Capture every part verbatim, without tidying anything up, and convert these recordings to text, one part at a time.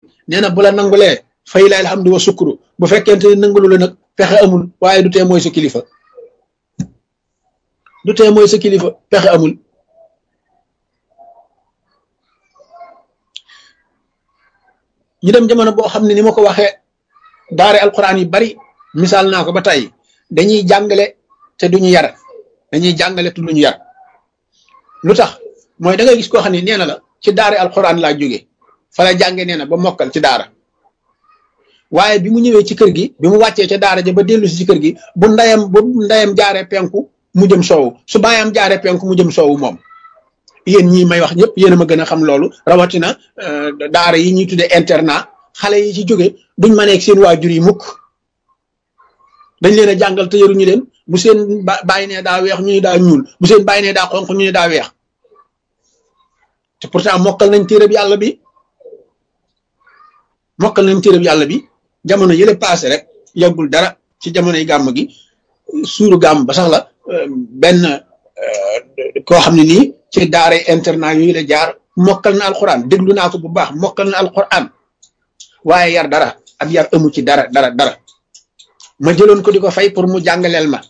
nee na bu la nangulee fay la alhamdu wa sukru bu fekkente ne nangulu la nag pexe amul waaye du tee mooy sa kilifa du tee mooy sa kilifa pexe amul ñu dem jamono boo xam ne ni ma ko waxee daare alquran yi bari misaal naa ko ba tey dañuy jàngale te duñu yar dañuy jàngale te duñu yar lu tax mooy da ngay gis koo xam ne nee na la ci daare alquran laa jóge fa la jànge nee na ba mokkal ci daara waaye bi mu ñëwee ci kër gi bi mu wàccee ca daara ja ba dellu si ci kër gi bu ndayam bu ndayam jaaree penku mu jëm soowu su baayam jaaree penku mu jëm soowu moom yéen ñii may wax ñëpp yéen a ma gën a xam loolu rawatina daara yi ñuy tuddee internat xale yi ci jóge duñ ma nekk seen waajur yi mukk dañ leen a jàngal te yaruñu leen bu seen bàyyi nee daa weex ñu ne daa ñuul bu seen bàyyi nee daa xonq ñu ne daa weex te pourtant mokkal nañ téereb yàlla bi mokkal nañ téereb yàlla bi jamono yële passé rek yàggul dara ci jamonoy gàmm gi suuru gàmm ba sax la benn koo xam ne nii ci daara internat yooyu la jaar mokkal na alquran déglu naa ko bu baax mokkal na alquran waaye yar dara ab yar amu ci dara dara dara ma jëloon ko di ko fay pour mu jàngaleel ma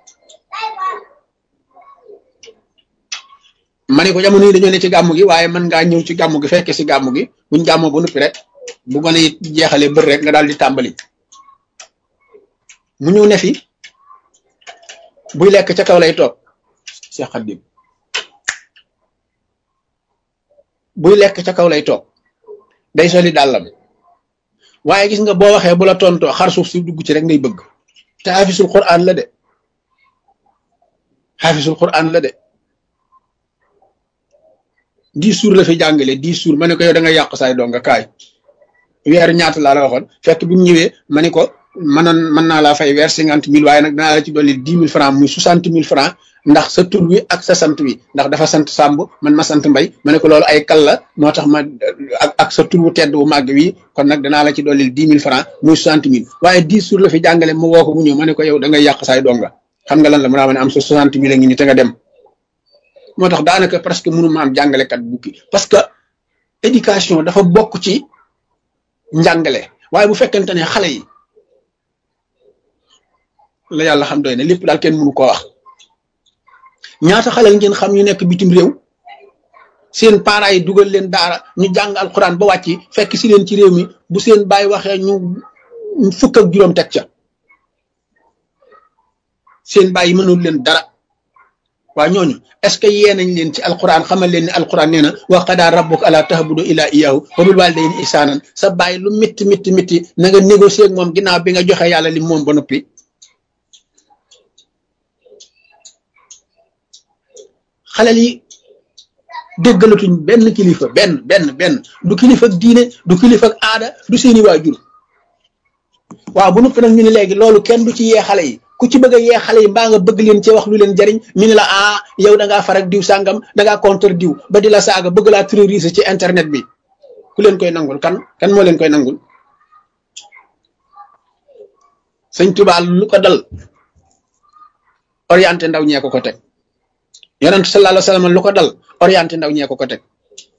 ma ne ko jamono yi dañoo ne ci gàmm gi waaye mën ngaa ñëw ci gàmm gi fekke si gàmm gi buñ gàmmoo ba noppi rek bu gone it jeexalee bër rek nga daal di tàmbali mu ñëw ne fi buy lekk ca kaw lay toog Cheikh Khadim buy lekk ca kaw lay toog day soli dàllam waaye gis nga boo waxee bu la tontoo xar suuf si dugg ci rek ngay bëgg te xaafisul quran la de xaafisul quran la de dix jours la fi jàngale dix jours ma ne ko yow da nga yàq saay doo nga kaay weer ñaata laa la waxoon fekk bi mu ñëwee ma ne ko mënoon mën naa laa fay weer cinquante mille waaye nag danaa la ci dolli dix mille francs muy soixante mille francs ndax sa tur wi ak sa sant wi ndax dafa sant Sàmb man ma sant Mbay ma ne ko loolu ay kal la moo tax ma ak ak sa tur wu tedd wu màgg wi kon nag danaa la ci dolli dix mille francs muy soixante mille waaye dix jours la fi jàngale ma woo ko mu ñëw ma ne ko yow da ngay yàq saay donga xam nga lan la mu naa ma ne am sa soixante mille a ngi ni te nga dem moo tax daanaka presque mënu ma am jàngalekat bukki parce que éducation dafa bokk ci njàngale waaye bu fekkente ne xale yi la yàlla xam doy ne lépp daal kenn mënu koo wax ñaata xale ngeen xam ñu nekk bitim réew seen parents yi dugal leen daara ñu jàng alxuraan ba wàcc fekk si leen ci réew mi bu seen baay waxee ñu fukk ak juróom teg ca seen baay yi mënul leen dara waa ñooñu est-ce que yee nañ leen ci alxuraan xamal leen ne alxuraan nee na wa qadaa rabbuka allaa ta'budu illaa iyyaahu wa bil waalidayni ihsaanan sa baay lu métti métti métti na nga négocier ak moom ginnaaw bi nga joxe yàlla li moom ba noppi xale yi déggalatuñ benn kilifa benn benn benn du kilifa ak diine du kilifa ak aada du seeni waajur waaw bu noppi nag ñu ne léegi loolu kenn du ci yee xale yi ku ci bëgg a yee xale yi mbaa nga bëgg leen ci wax lu leen jariñ ñu ne la ah yow da ngaa farak diw sàngam da ngaa contre diw ba di la saaga bëgg laa terroriser ci internet bi ku leen koy nangul kan kan moo leen koy nangul sëñ Tuubaa lu ko dal orienté ndaw ñee ko ko teg yonent sallallahu alayhi wa sallam lu ko dal orienté ndaw ñee ko ko teg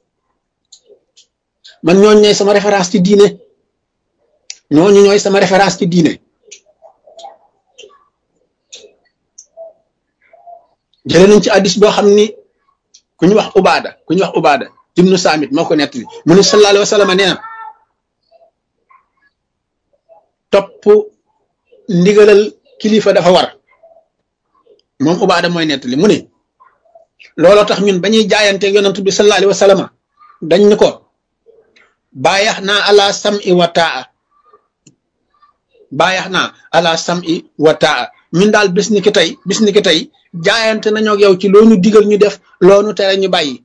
man ñooñu ñooy sama référence ci diine ñooñu ñooy sama référence ci diine jëlee nañ ci addis boo xam ni ku ñu wax ubaada ku ñu wax ubaada ibnu saamit moo ko nettali mu ne sallallahu alayhi wa sallam nee na topp ndigalal kilifa dafa war moom ubaada mooy nettali mu ne looloo tax ñun ba ñuy jaayanteeg yonent bi sallallahu alayhi wa sallam dañ ni ko baayax naa ala sam'i wa taa baayax naa ala sam'i wa taa ñun daal bis ni ki tey bis ni ki tey jaayante nañoo ak yow ci loo ñu digal ñu def loo ñu tere ñu bàyyi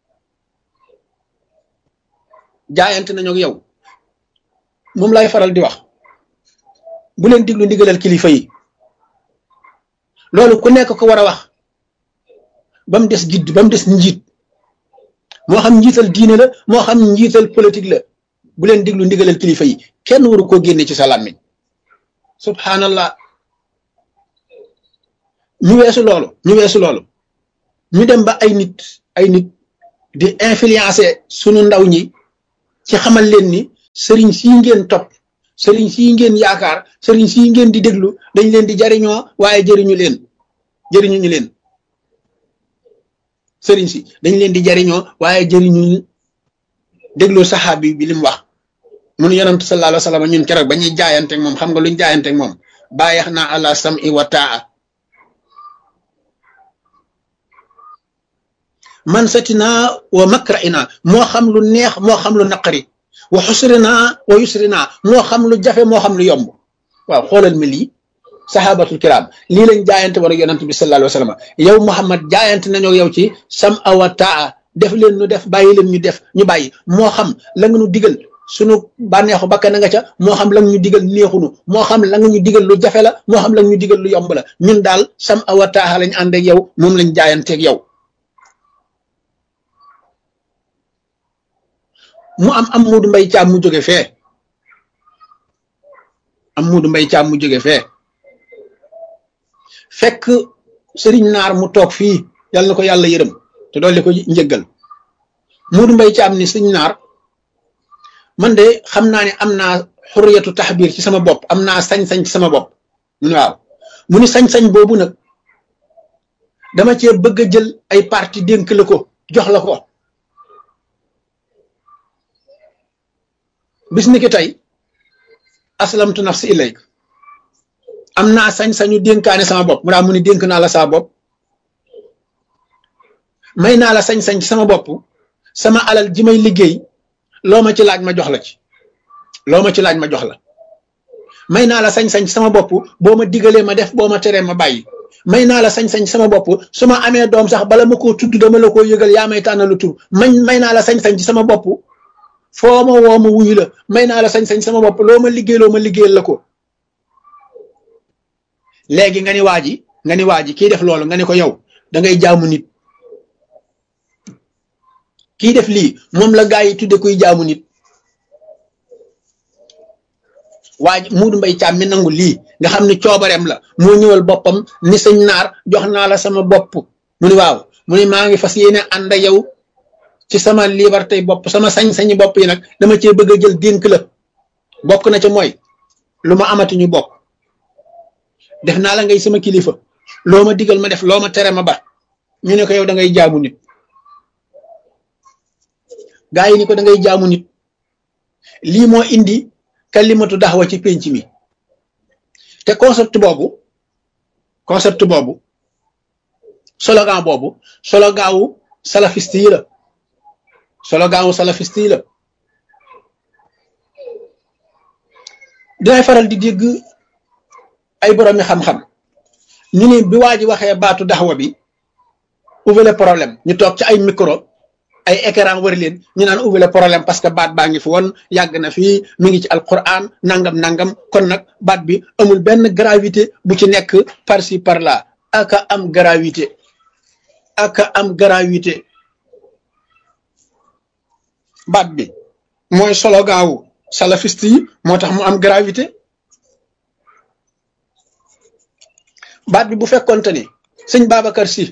jaayante nañoo ak yow moom lay faral di wax bu leen diglu ndigalal kilifa yi loolu ku nekk ko war a wax ba mu des jidd ba mu des njiit moo xam njiital diine la moo xam njiital politique la bu leen diglu ndigalal kilifa yi kenn waru koo génne ci sa làmmiñ subhanallah ñu weesu loolu ñu weesu loolu ñu dem ba ay nit ay nit di influencer sunu ndaw ñi ci xamal leen ni sëriñ sii ngeen topp sëriñ sii ngeen yaakaar sëriñ sii ngeen di déglu dañ leen di jariñoo waaye jëriñu leen jëriñu ñu leen sëriñ si dañ leen di jariñoo waaye jëriñu déglu saxaabi bi li mu wax mun yonent sallallahu alayhi wa sallam ñun keroog ba ñuy jaayanteeg moom xam nga luñ jaayanteeg moom bàyyeex naa ala sam'i wa taa man satinaa wa makra'inaa moo xam lu neex moo xam lu naqari wa xusrinaa wa yusrinaa moo xam lu jafe moo xam lu yomb waaw xoolal mi lii sahabatul kiram lii lañ jaayante war a yonent bi sallallahu alayhi wa sallam yow Muhammad jaayante nañoo yow ci sam'a wa taa def leen ñu def bàyyi leen ñu def ñu bàyyi moo xam la nga ñu digal sunu bànneexu bakkan nga ca moo xam la nga ñu digal neexunu moo xam la nga ñu digal lu jafe la moo xam la nga ñu digal lu yomb la ñun daal sam'a wa taa lañ ànd ak yow moom lañ jaayanteeg yow mu am am Muudu Mbay Caam mu jóge fee am Muudu Mbay Caam mu jóge fee fekk sëriñ naar mu toog fii yàlla na ko yàlla yërëm te dolli ko njëggal Muudu Mbay Caam ni sëriñ naar man de xam naa ne am naa xurriyatu taxbiir ci sama bopp am naa sañ-sañ ci sama bopp mu ne waaw mu ni sañ-sañ boobu nag dama cee bëgg a jël ay parti dénk la ko jox la ko bis ni ki tey aslamtu nafsi ilayk am naa sañ-sañu dénkaane sama bopp mu daa mu ni dénk naa la saa bopp may naa la sañ-sañ ci sama bopp sama alal ji may liggéey loo ma ci laaj ma jox la ci loo ma ci laaj ma jox la may naa la sañ-sañ ci sama bopp boo ma digalee ma def boo ma teree ma bàyyi may naa la sañ-sañ ci sama bopp su ma amee doom sax bala ma koo tudd dama la koo yëgal yaa may tànnalu tur may may naa la sañ-sañ ci sama bopp foo ma woo ma wuyu la may naa la sañ-sañ sama bopp loo ma liggéey loo ma liggéeyal la ko léegi nga ni waa ji nga ni waa ji kii def loolu nga ni ko yow da ngay jaamu nit kii def lii moom la gaa yi tudde kuy jaamu nit waa ji Muudu Mbay Caam mi nangu lii nga xam ne coobareem la moo ñëwal boppam ni sëñ naar jox naa la sama bopp mu ni waaw mu ni maa ngi fas yéene ànd yow ci sama liberté bopp sama sañ-sañi bopp yi nag dama cee bëgg a jël dénk la bokk na ca mooy lu ma amati ñu bokk def naa la ngay sama kilifa loo ma digal ma def loo ma tere ma ba ñu ne ko yow da ngay jaamu nit gaa yi ni ko da ngay jaamu nit lii moo indi kalimatu daxwa ci pénc mi te concept boobu concept boobu slogan boobu slogan wu salafiste yi la slogan wu salafiste yi la dinay faral di dégg ay boroomi xam-xam ñu ni bi waa ji waxee baatu daxwa bi ouvrez le problème ñu toog ci ay micro ay écran wër leen ñu naan ouvrez le problème parce que baat baa ngi fi woon yàgg na fii mi ngi ci alquran nangam nangam kon nag baat bi amul benn gravité bu ci nekk par ci par là aka am gravité aka am gravité baat bi mooy slogan wu salafiste yi moo tax mu am gravité baat bi bu fekkonte ni sëñ Babacar Sy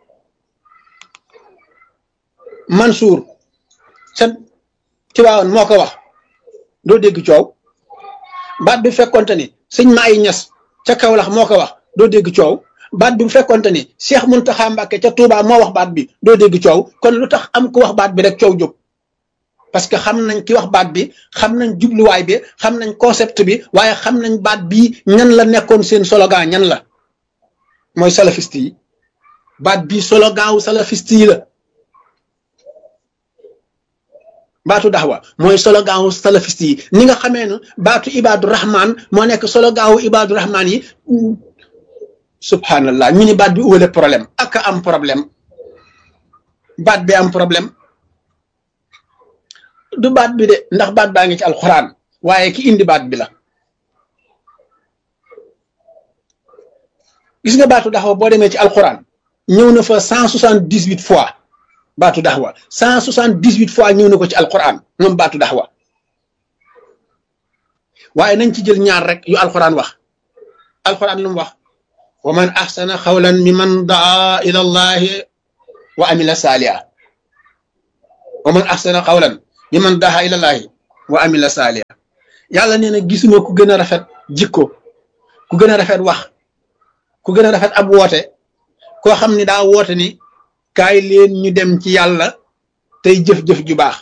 Mansour sa Tiwaawan moo ko wax doo dégg coow baat bi bu fekkonte ni sëñ Maay Ñas ca Kawlax moo ko wax doo dégg coow baat bi bu fekkonte ni Cheikh Muntaxa Mbàkke ca Touba moo wax baat bi doo dégg coow kon lu tax am ku wax baat bi rek coow jóg parce que xam nañ ki wax baat bi xam nañ jubluwaay bi xam nañ concept bi waaye xam nañ baat bii ñan la nekkoon seen slogan ñan la mooy salafiste yi baat bii slogan wu salafiste yi la baatu daxwa mooy slogan wu salafiste yi ni nga xamee ne baatu ibaadu rahman moo nekk slogan wu ibaadu rahman yi subhanallah ñu ni baat bi uwale problème ak am problème baat bi am problème du baat bi de ndax baat baa ngi ci alxuraan waaye ki indi baat bi la gis nga baatu daxwa boo demee ci alxuraan ñëw na fa cent soixante dix huit fois baatu daxwa cent soixante dix huit fois ñëw na ko ci alxuraan moom baatu daxwa waaye nañ ci jël ñaar rek yu alxuraan wax alxuraan lu mu wax wa man axsana xawlan mimman daa ila allahi wa amila saaliha wa man axsana xawlan mimman daa ila allahi wa amila saaliha yàlla nee na gisuma ku gën a rafet jikko ku gën a rafet wax ku gën a rafet ab woote koo xam ni daa woote ni kaay leen ñu dem ci yàlla tey jëf-jëf ju baax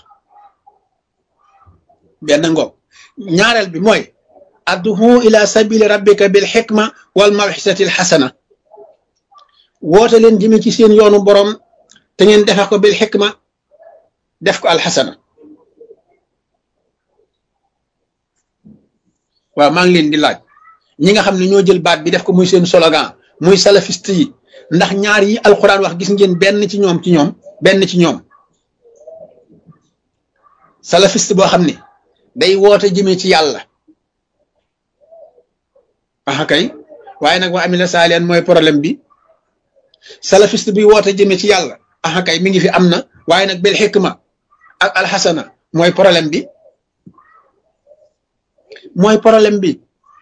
benn ngoog ñaareel bi mooy adduhu ila sabili rabbika bil xikma wal mawxisati al xasana woote leen jëme ci seen yoonu borom te ngeen defe ko bil xikma def ko alxasana waaw maa ngi leen di laaj ñi nga xam ne ñoo jël baat bi def ko muy seen slogan muy salafiste yi ndax ñaar yi alquran wax gis ngeen benn ci ñoom ci ñoom benn ci ñoom salafiste boo xam ne day woote jëme ci yàlla aha kay waaye nag wa amila saalihan mooy problème bi salafiste bi woote jëme ci yàlla aha kay mi ngi fi am na waaye nag bil xikma ak alxasana mooy problème bi mooy problème bi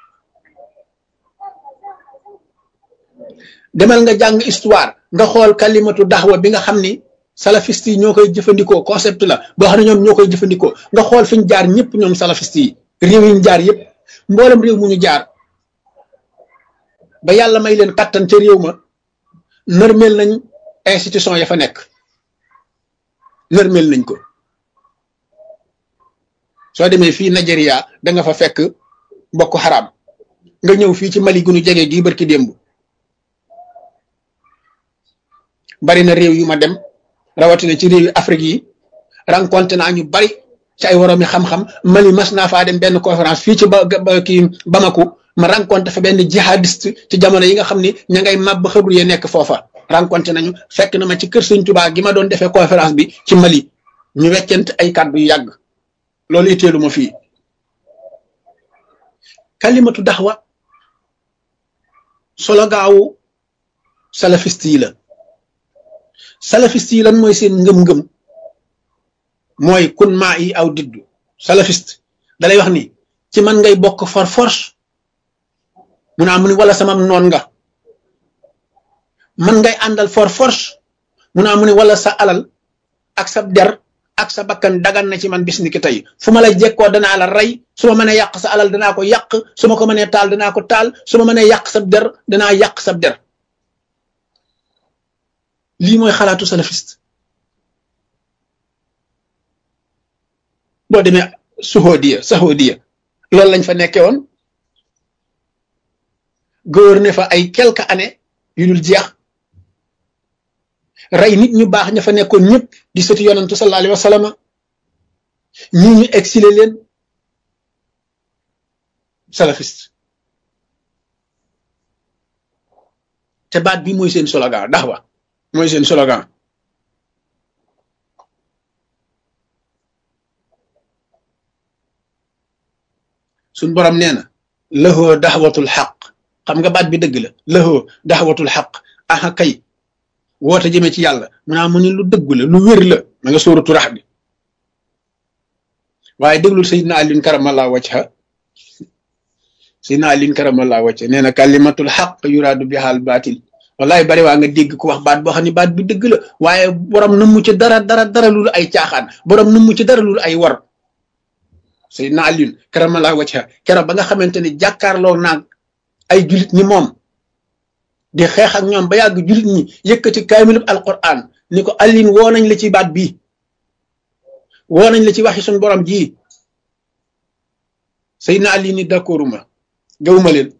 demal nga jàng histoire nga xool kalimatu daxwa bi nga xam ni salafiste yi ñoo koy jëfandikoo concept la boo xam ne ñoom ñoo koy jëfandikoo nga xool fi ñu jaar ñëpp ñoom salafiste yi réew yi ñu jaar yëpp mboolem réew mu ñu jaar ba yàlla may leen kattan ca réew ma nërmeel nañ institution ya fa nekk nërmeel nañ ko soo demee fii Nigeria da nga fa fekk Boko Haram nga ñëw fii ci Mali gu nu jege gii barki démb bari na réew yu ma dem rawatina ci réew yu Afrique yi rencontré naa ñu bari ci ay woroomi xam-xam Mali mas naa faa dem benn conférence fii ci ba kii Bamako ma rencontré fa benn jihadiste ci jamono yi nga xam ni ña ngay màbb xëbru yee nekk foofa rencontré nañu fekk na ma ci kër Sëñ Tuubaa gi ma doon defee conférence bi ci Mali ñu weccent ay kàddu yu yàgg loolu itteelu ma fii kalimatu daxwa solo gaawu salafiste yi la salafiste yi lan mooy seen ngëm-ngëm mooy kun maa yi aw diddu salafiste dalay wax ni ci man ngay bokk for force mu naa mu ni wala sama noon nga man ngay àndal for force mu naa mu ni wala sa alal ak sa der ak sa bakkan dagan na ci man bis ni ki tey fu ma la jekkoo danaa la rey su ma mënee yàq sa alal danaa ko yàq su ma ko mënee taal danaa ko taal su ma mënee yàq sa der danaa yàq sa der lii mooy xalaatu salafiste boo demee suhodiya sahodiya loolu lañ fa nekkee woon gouverner fa ay quelques années yu dul jeex rey nit ñu baax ña fa nekkoon ñëpp di sëti yonantu sallallahu alayhi wa sallam ñii ñu exilé leen salafiste te baat bi mooy seen slogan daxwa mooy seen slogan suñ borom nee na lahoo daxwatul xaq xam nga baat bi dëgg la lahoo daxwatul xaq aha kay woote jëmee ci yàlla mu naa mu ni lu dëgg la lu wér la ma nga sóoratu rax bi waaye déglul sayidna alin karamallahu wajha sayidna alin karamallahu wajha nee na kalimatul xaq yuraadu bihal baatil wallahi bari waa nga dégg ko wax baat boo xam ne baat bi dëgg la waaye borom na mu ci dara dara dara lul ay caaxaan borom na mu ci dara lul ay war sayidna alin karamallahu wajha keroog ba nga xamante ni jàkkaarloo naag ay julit ñi moom di xeex ak ñoom ba yàgg julit ñi yëkkati kaamilub alquran ni ko Alioune woo nañ la ci baat bii woo nañ la ci waxi suñu borom ji Seydina Alioune ni d'accorduma gëwuma leen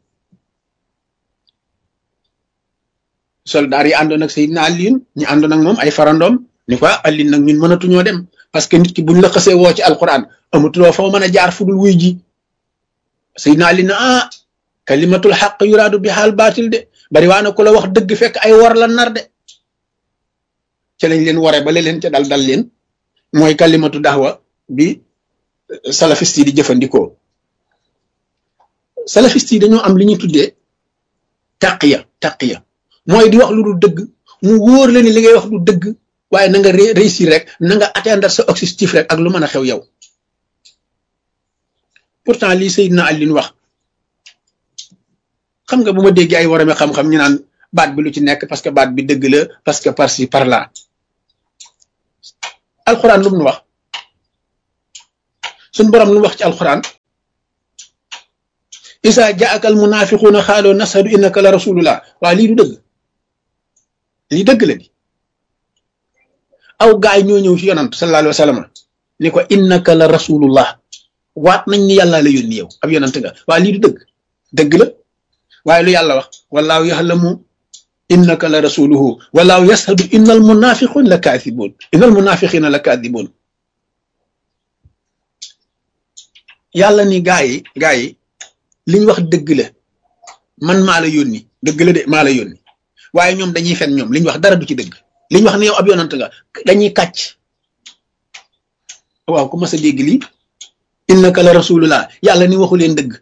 soldaar yi àndoon ak Seydina Alioune ñi àndoon ak moom ay farandoom ni ko Alioune nag ñun mënatuñoo dem parce que nit ki buñ la xasee woo ci alquran amatuloo foo mën a jaar fu dul wuy ji Seydina Alioune ah kalimatul xaq yuraadu bi xaal baatil de bari waa na ku la wax dëgg fekk ay war la nar de ca lañ leen waree ba leen ca dal dal leen mooy kalimatu daxwa bi salafiste yi di jëfandikoo salafiste yi dañoo am li ñuy tuddee taqiya taqiya mooy di wax lu dul dëgg mu wóor la ni li ngay wax du dëgg waaye na nga réussir rek na nga atteindre sa objectif rek ak lu mën a xew yow pourtant lii Seydina Alioune wax xam nga bu ma déggee ay warame xam-xam ñu naan baat bi lu ci nekk parce que baat bi dëgg la parce que par ci par là alxuraan lu mu wax suñ borom lu wax ci alquran isa jaaka al munafiquna xaaloo nashadu innaka la rasulullah waa lii du dëgg lii dëgg la di aw gaay ñoo ñëw ci yonant sallallahu alayhi wa sallam ni ko innaka la rasulullah waat nañ ni yàlla la yónni yow ab yonant nga waa lii du dëgg dëgg la waaye lu yàlla wax wallaahu yaxlamu innaka la rasuluhu wallaahu yashhadu innal munafiqun la kaathibuun innal munafiqina la kaathibuun yàlla ni gaa yi gaa yi liñ wax dëgg la man maa la yónni dëgg la de maa la yónni waaye ñoom dañuy fen ñoom liñ wax dara du ci dëgg liñ wax ne yow ab yonant nga dañuy kàcc waaw ku mas a dégg lii innaka la rasulullah yàlla ni waxu leen dëgg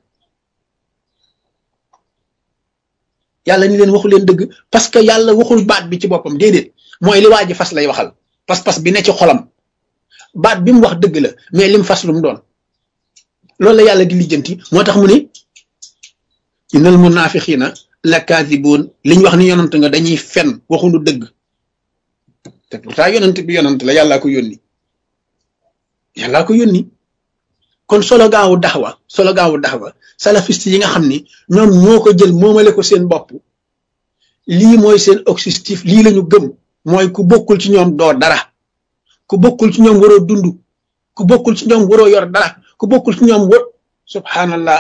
yàlla ni leen waxu leen dëgg parce que yàlla waxul baat bi ci boppam déedéet mooy li waa ji fas lay waxal pas-pas bi ne ci xolam baat bi mu wax dëgg la mais lim fas lu mu doon loolu la yàlla di lijjanti moo tax mu ne innal munafiqina la kaadibuun liñ wax ni yonant nga dañuy fen waxuñu dëgg te pourtant yonant bi yonant la yàllaa ko yónni yàllaa ko yónni kon solo gaawu daxwa solo gaawu daxwa salafiste yi nga xam ni ñoom ñoo ko jël moomale ko seen bopp lii mooy seen objectif lii lañu gëm mooy ku bokkul ci ñoom doo dara ku bokkul ci ñoom waroo dund ku bokkul ci ñoom waroo yor dara ku bokkul ci ñoom wër subhanallah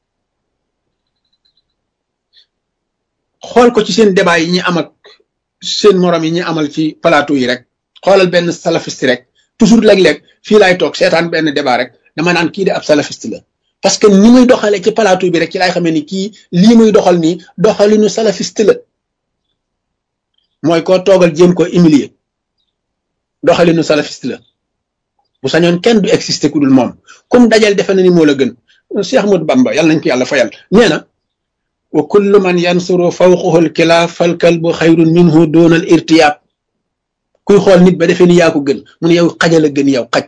xool ko ci seen débat yi ñi am ak seen morom yi ñi amal ci plateau yi rek xoolal benn salafiste rek toujours léeg-léeg fii laay toog seetaan benn débat rek dama naan kii de ab salafiste la parce que ni muy doxalee ci plateau bi rek ci laay xamee ni kii lii muy doxal nii doxalinu salafiste la mooy koo toogal jéem ko humilier doxalinu salafiste la bu sañoon kenn du exister ku dul moom comme dajal defe na ni moo la gën Cheikh Ahmadou Bamba yàlla nañ ko yàlla fayal nee na wa kullu man yansuru fawqahu alkilaaf fal kalbu xayrun minhu doonal irtiyaab kuy xool nit ba defee ni yaa ko gën mu ne yow xajal a gën yow xaj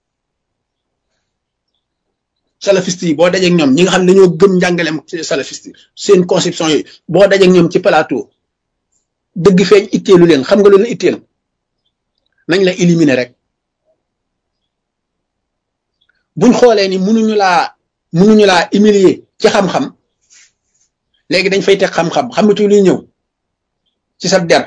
salafiste yi boo dajeeg ñoom ñi nga xam ne dañoo gëm njàngaleem salafiste seen conception yi boo dajeeg ñoom ci plateau dëgg feeñ itteelu leen xam nga lu leen itteel nañ la éliminer rek buñ xoolee ni mënuñu laa mënuñu laa humilier ci xam-xam léegi dañ fay teg xam-xam xamatu luy ñëw ci sa der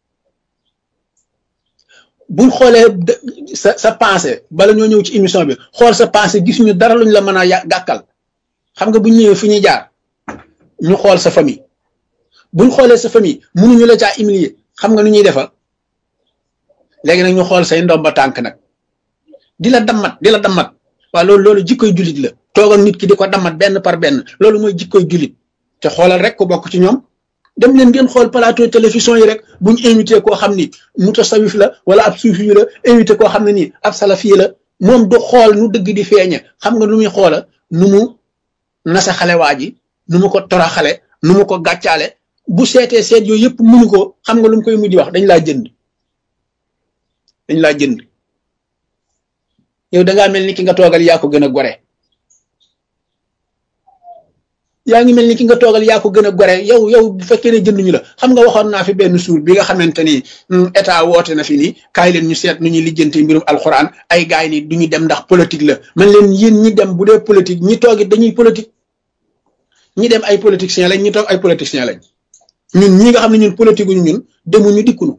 buñ xoolee sa sa pensée bala ñoo ñëw ci émission bi xool sa pensée gisuñu dara luñ la mën a gàkkal xam nga buñ ñëwee fu ñuy jaar ñu xool sa famille buñ xoolee sa famille mënuñu la caa humilier xam nga nu ñuy defal léegi nag ñu xool say ndomba tànk nag di la dammat di la dammat waaw loolu loolu jikkoy jullit la toogal nit ki di ko dammat benn par benn loolu mooy jikkoy jullit te xoolal rek ku bokk ci ñoom dem leen ngeen xool plateau télévision yi rek buñ invité koo xam ni mutasawif la wala ab suufi la invité koo xam ne nii ab salafi la moom du xool nu dëgg di feeñe xam nga lu muy xoola nu mu nasa xale waa ji nu mu ko tora xale nu mu ko gàccaale bu seetee seet yooyu yëpp munu ko xam nga lu mu koy mujj wax dañ laa jënd dañ laa jënd yow dangaa mel ni ki nga toogal yaa ko gën a gore yaa ngi mel ni ki nga toogal yaa ko gën a gore yow yow bu fekkee ne jënduñu la xam nga waxoon naa fi benn suur bi nga xamante ni état woote na fi ni kaay leen ñu seet nu ñuy lijjante mbirum alxuraan ay gaay ni du ñu dem ndax politique la man leen yéen ñi dem bu dee politique ñi toogit dañuy politique ñi dem ay politiciens lañ ñi toog ay politiciens lañ ñun ñi nga xam ne ñun politique uñu ñun demuñu dikkunu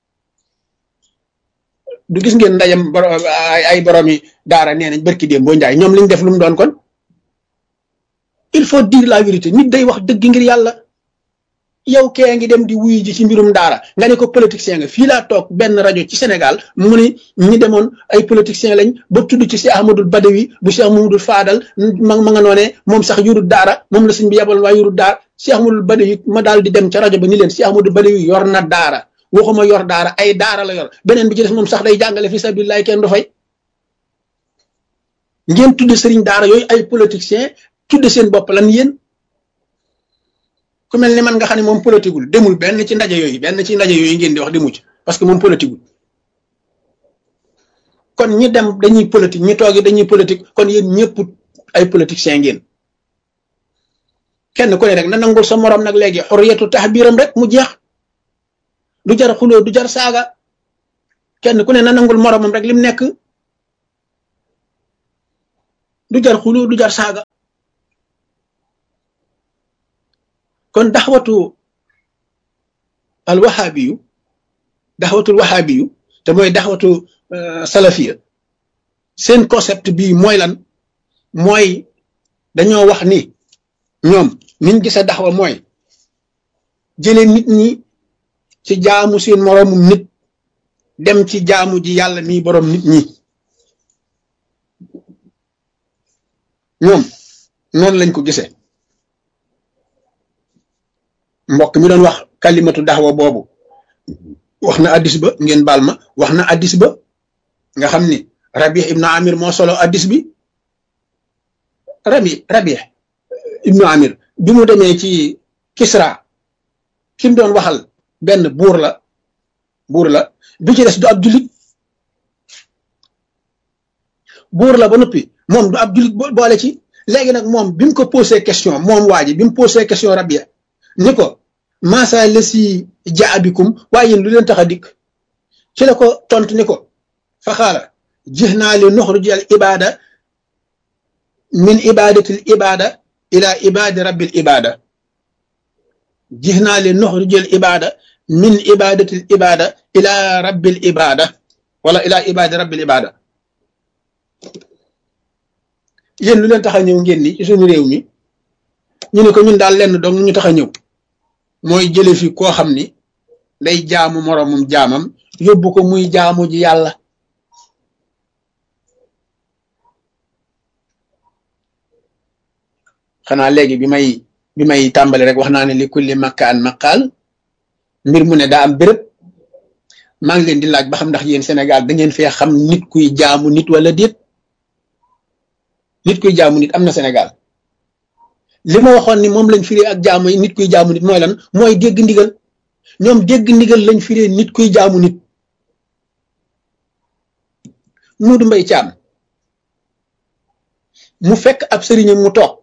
du gis ngeen ndajam ay borom yi daara nee nañ barki déem boo njaay ñoom liñ def lu mu doon kon il faut dire la vérité nit day wax dëgg ngir yàlla yow kee ngi dem di wuyu ji ci mbirum daara nga ne ko politicien nga fii laa toog benn rajo ci Sénégal mu ni ñi demoon ay politicien lañ ba tudd ci Cheikh Ahmadul Badawi bu Cheikh Mamadou Fadal ma ma nga noonee moom sax yurut daara moom la sëñ bi yabal waaye yurut daara Cheikh Ahmadul Badawi ma daal di dem ca rajo ba ni leen Cheikh Ahmadul Badawi yor na daara waxuma yor daara ay daara la yor beneen bi ci des moom sax day jàngale fi sabilillah kenn du fay ngeen tudde sëriñ daara yooyu ay politicien tudde seen bopp lan yéen ku mel ni man nga xam ne moom politigul demul benn ci ndaje yooyu benn ci ndaje yooyu ngeen di wax demu ci parce que moom politigul kon ñi dem dañuy politique ñi toog dañuy politique kon yéen ñëpp ay politiciens ngeen kenn ku ne rek na nangul sa morom nag léegi xurriyatu tahbiram rek mu jeex du jar xuloo du jar saaga kenn ku ne na nangul moromam rek lim nekk du jar xuloo du jar saaga kon daxwatu al wahabiyu daxwatul wahabiyu te mooy daxwatu salafiya seen concept bii mooy lan mooy dañoo wax ni ñoom niñ gisa daxwa mooy jële nit ñi ci jaamu seen moroomum nit dem ci jaamu ji yàlla mi boroom nit ñi ñoom noonu lañ ko gisee mbokk mi doon wax kalimatu daxwa boobu wax na addis ba ngeen baal ma wax na addis ba nga xam ni Rabi ibnu Amir moo solo addis bi Rabi Rabi ibnu Amir bi mu demee ci Kisra ki mu doon waxal benn buur la buur la bi ci des du ab jullit buur la ba noppi moom du ab jullit boole ci léegi nag moom bi mu ko posé question moom waa ji bi mu posé question Rabia ni ko maasa la si jaabikum waaye yéen lu leen tax a dikk ci la ko tontu ni ko fa xaala jix naa li nuxruj al ibada min ibadatil ibada ila ibadi rabbil ibada jix naa li nuxruj al ibada min ibadatil ibada ila rabbil ibada wala ila ibadi rabbil ibada yéen lu leen tax a ñëw ngeen ni ci suñu réew mi ñu ne ko ñun daal lenn dong ñu tax a ñëw mooy jële fi koo xam ni day jaamu moroomum jaamam yóbbu ko muy jaamu ji yàlla xanaa léegi bi may bi may tàmbali rek wax naa ne li kulli makkaan maqaal mbir mu ne daa am béréb maa ngi leen di laaj ba xam ndax yéen Sénégal da ngeen fee xam nit kuy jaamu nit wala déet nit kuy jaamu nit am na Sénégal li ma waxoon ni moom lañ firee ak jaamu nit kuy jaamu nit mooy lan mooy dégg ndigal ñoom dégg ndigal lañ firee nit kuy jaamu nit Muudu Mbay Caam mu fekk ab sëriñam mu toog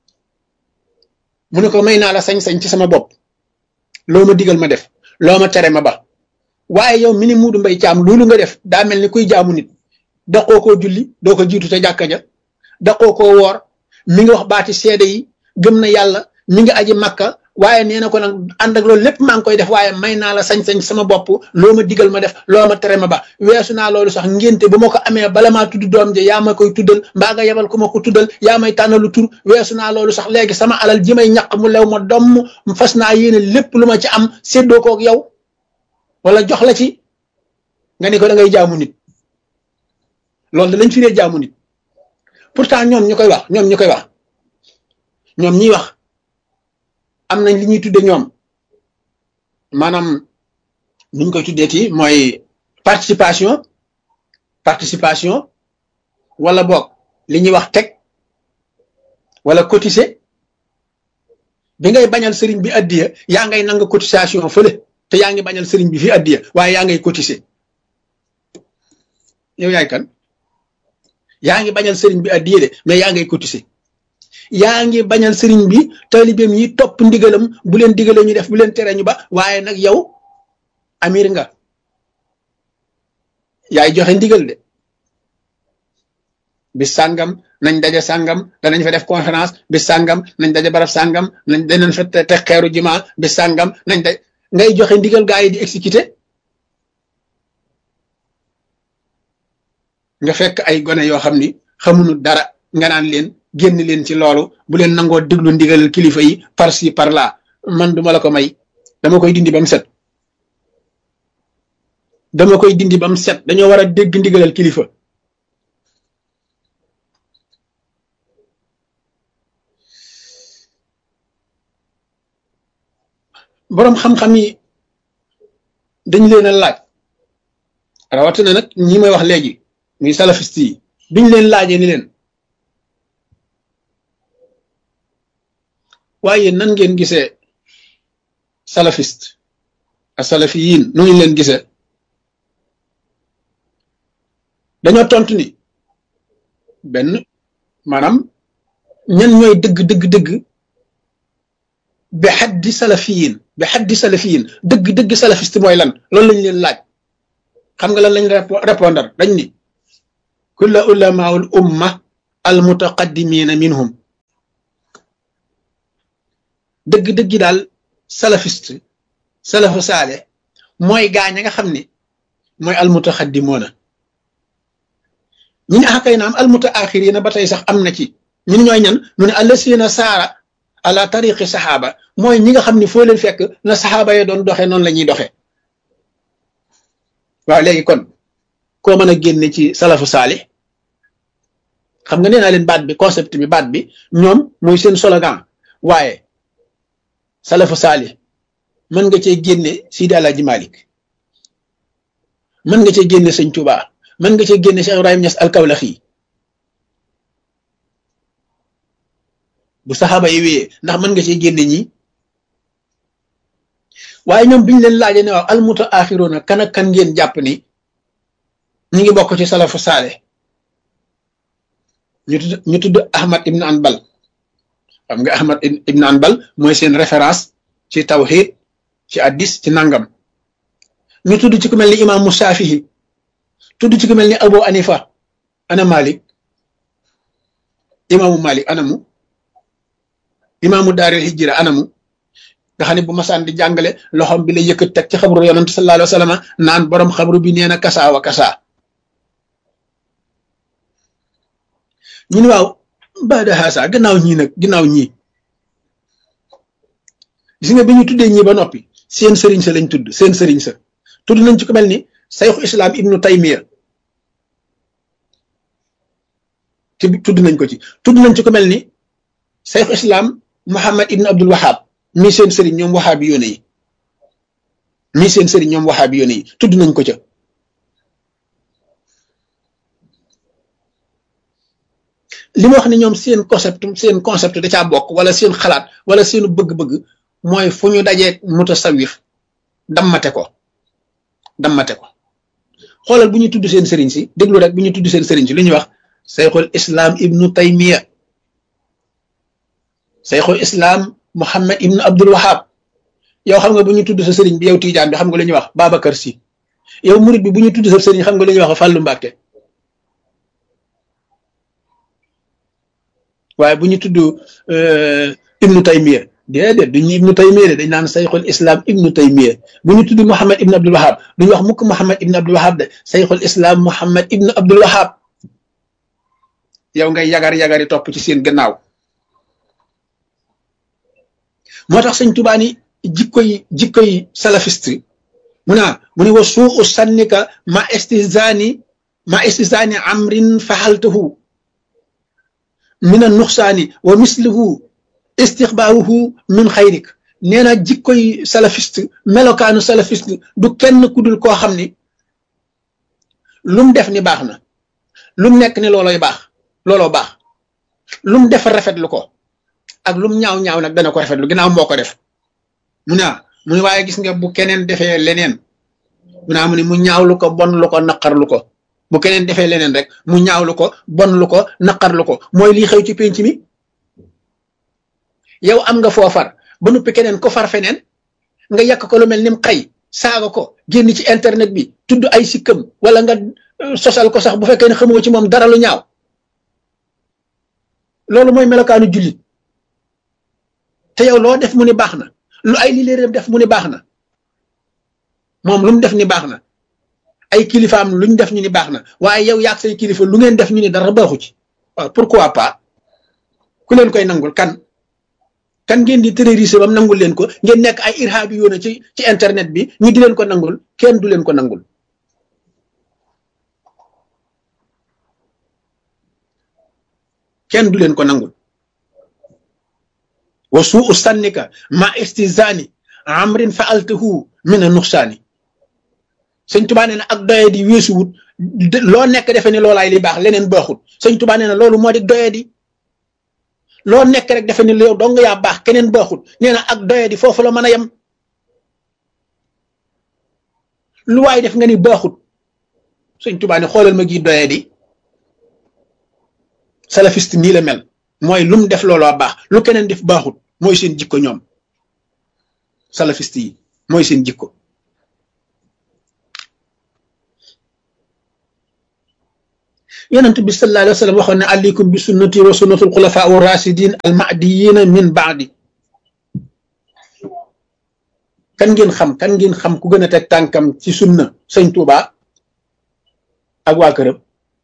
mu ne ko may naa la sañ-sañ ci sama bopp loo ma digal ma def loo ma tere ma ba waaye yow mi ni Muudu Mbay Caam loolu nga def daa mel ni kuy jaamu nit daqoo koo julli doo ko jiitu ca jàkka ja daqoo koo woor mi ngi wax baati seede yi gëm na yàlla mi ngi aji makka waaye nee na ko nag ànd ak loolu lépp maa ngi koy def waaye may naa la sañ-sañ sama bopp loo ma digal ma def loo ma tere ma ba weesu naa loolu sax ngénte bu ma ko amee bala maa tudd doom ja yaa ma koy tuddal mbaa nga yebal ku ma ko tuddal yaa may tànnalu tur weesu naa loolu sax léegi sama alal ji may ñaq mu lew ma domm fas naa yéene lépp lu ma ci am séddoo koog yow wala jox la ci nga ni ko da ngay jaamu nit loolu da lañ firee jaamu nit pourtant ñoom ñu koy wax ñoom ñu koy wax ñoom ñiy wax am nañ li ñuy tudde ñoom maanaam nuñ koy tuddeeti mooy participation participation wala boog li ñuy wax teg wala cotiser bi ngay bañal sëriñ bi addiya yaa ngay nanga cotisation fële te yaa ngi bañal sëriñ bi fi addiya waaye yaa ngay cotiser yow yaay kan yaa ngi bañal sëriñ bi addiya de mais yaa ngay cotiser yaa ngi bañal sëriñ bi taalibeem yi topp ndigalam bu leen digalee ñu def bu leen tere ñu ba waaye nag yow amir nga yaay joxe ndigal de bis sàngam nañ daje sàngam danañ fa def conférence bis sàngam nañ daje barab sàngam nañ danañ fa te xeeru juma bis sàngam nañ daj ngay joxe ndigal gaa yi di exécuter nga fekk ay gone yoo xam ni xamuñu dara nga naan leen génn leen ci loolu bu leen nangoo déglu ndigalal kilifa yi par ci par là man duma la ko may dama koy dindi ba mu set dama koy dindi ba mu set dañoo war a dégg ndigalal kilifa boroom xam-xam yi dañ leen a laaj rawatina nag ñi may wax léegi muy salafiste yi biñ leen laajee ni leen waaye nan ngeen gisee salafiste ak salafiyin nu ñu leen gisee dañoo tontu ni benn maanaam ñan ñooy dëgg dëgg dëgg bi xaddi salafiyin bi xaddi salafiyin dëgg dëgg salafiste mooy lan loolu lañ leen laaj xam nga lan lañ répondre dañ ni kulla ulamaul umma almutaqaddimina minhum dëgg-dëggi daal salafiste salafu saale mooy gaañ nga xam ni mooy almutaxaddimoona ñu ne ah kay naam almutaaxirina ba tey sax am na ci ñun ñooy ñan mu ne allasina saara ala tariqi saxaaba mooy ñi nga xam ni foo leen fekk na saxaaba ya doon doxee noonu la ñuy doxee waaw léegi kon koo mën a génne ci salafu saali xam nga nee naa leen baat bi concept bi baat bi ñoom mooy seen slogan waaye salafu saali mën nga cee génne Sidi Alaaji Malik mën nga cee génne sëñ Tuubaa mën nga cee génne Cheikh Ibrahim Niass al-Kawlaxi bu saxaaba yi wéyee ndax mën nga cee génne ñi waaye ñoom biñu leen laajee ne waaw almutaaxiruuna kan ak kan ngeen jàpp ni ñu ngi bokk ci salafu saale ñu tudd ñu tudd Ahmad ibn Anbal xam nga Ahmad ibn Anbal mooy seen référence ci tawhid ci addis ci nangam ñu tudd ci ku mel ni imaamu Shaafihi tudd ci ku mel ni Abu Hanifa ana Malik imaamu Malik anamu imaamu daaril hijra anamu nga xam ne bu masaan di jàngale loxom bi la yëkkat teg ci xabru yonent sallallahu alayhi wa sallam naan borom xabru bi nee na kasaa wa kasaa ñu ne waaw baada haasa gannaaw ñii nag gannaaw ñii gis nga bi ñu tuddee ñii ba noppi seen sëriñ sa lañ tudd seen sëriñ sa tudd nañ ci ku mel ni sayxu islam ibnu taymiya ci tudd nañ ko ci tudd nañ ci ku mel ni sayxu islam muhammad ibnu abdul wahab mii seen sëriñ ñoom wahaabi yoone yi mii seen sëriñ ñoom wahaabi yoone yi tudd nañ ko ca li ma wax ne ñoom seen concept seen concept da caa bokk wala seen xalaat wala seenu bëgg-bëgg mooy fu ñu dajee mutasawif dammate ko dammate ko xoolal bu ñu tudd seen sëriñ si déglu rek bu ñu tudd seen sëriñ si li ñuy wax sayxul islam ibnu taymiya sayxul islam muhammad ibnu abdul wahab yow xam nga bu ñu tudd sa sëriñ bi yow tiijaan bi xam nga li ñuy wax Babacar Si yow murid bi bu ñu tudd sa sëriñ xam nga li ñuy wax Fàllu Mbàkke waaye bu ñu tudd ibnu taymiya déedéet duñu ibnu taymiya de dañ naan sayxul islam ibnu taymiya bu ñu tudd muhammad ibnu abdul wahab duñu wax mukk muhammad ibnu abdul wahab de sayxul islam muhammad ibnu abdul wahab yow ngay yagar yagari topp ci seen gannaaw moo tax sëñ Tuubaa ni jikkoy jikkoy salafiste mu naa mu ne wa suu sannika ma istizani ma istizani amrin fahaltahu min a nuxsaani wa mislihu istixbaaruhu min xayrik nee na jikkoy salafiste melokaanu salafiste du kenn ku dul koo xam ni lum def ni baax na lum nekk ni looloy baax looloo baax lum def rafetlu ko ak lum ñaaw ñaaw nag dana ko rafetlu ginnaaw moo ko def mu ne mu ne waaye gis nga bu keneen defee leneen mu naa mu ne mu ñaawlu ko bon lu ko naqarlu ko bu keneen defee leneen rek mu ñaawlu ko bon lu ko naqarlu ko mooy lii xew ci pénc mi yow am nga foofar ba noppi keneen ko far feneen nga yàq ko lu mel ni mu xëy saaga ko génn ci internet bi tudd ay sikkam wala nga sosal ko sax bu fekkee ne xamoo ci moom dara lu ñaaw loolu mooy melokaanu jullit te yow loo def mu ni baax na lu ay li leen def mu ni baax na moom lu mu def ni baax na ay kilifaam luñ def ñu ni baax na waaye yow yaag say kilifa lu ngeen def ñu ni dara baaxu ci waaw pourquoi pas ku leen koy nangul kan kan ngeen di terroriser bam nangul leen ko ngeen nekk ay irhaabi yoona ci ci internet bi ñu di leen ko nangul kenn du leen ko nangul kenn du leen ko nangul wa suu sannika ma istizani amrin faaltahu min a nuxsaani sëñ Tuubaa nee na ak doye di weesuwut loo nekk defe ne loolaay li baax leneen baaxut sëñ Tuubaa nee na loolu moo di doye di loo nekk rek defe ne yow dong yaa baax keneen baaxut nee na ak doye di foofu la mën a yem lu waay def nga ni baaxut sëñ Tuubaa ne xoolal ma gi doye di salafiste nii la mel mooy lu mu def looloo baax lu keneen def baaxut mooy seen jikko ñoom salafiste yi mooy seen jikko yonent bi sallallahu alayhi wa sallam waxoon ne aleykum bi sunnati wa sunnatul xulafaa wa rasidin al mahdiyina min baadi. kan ngeen xam kan ngeen xam ku gën a teg tànkam ci sunna sëñ Tuuba ak waa këram.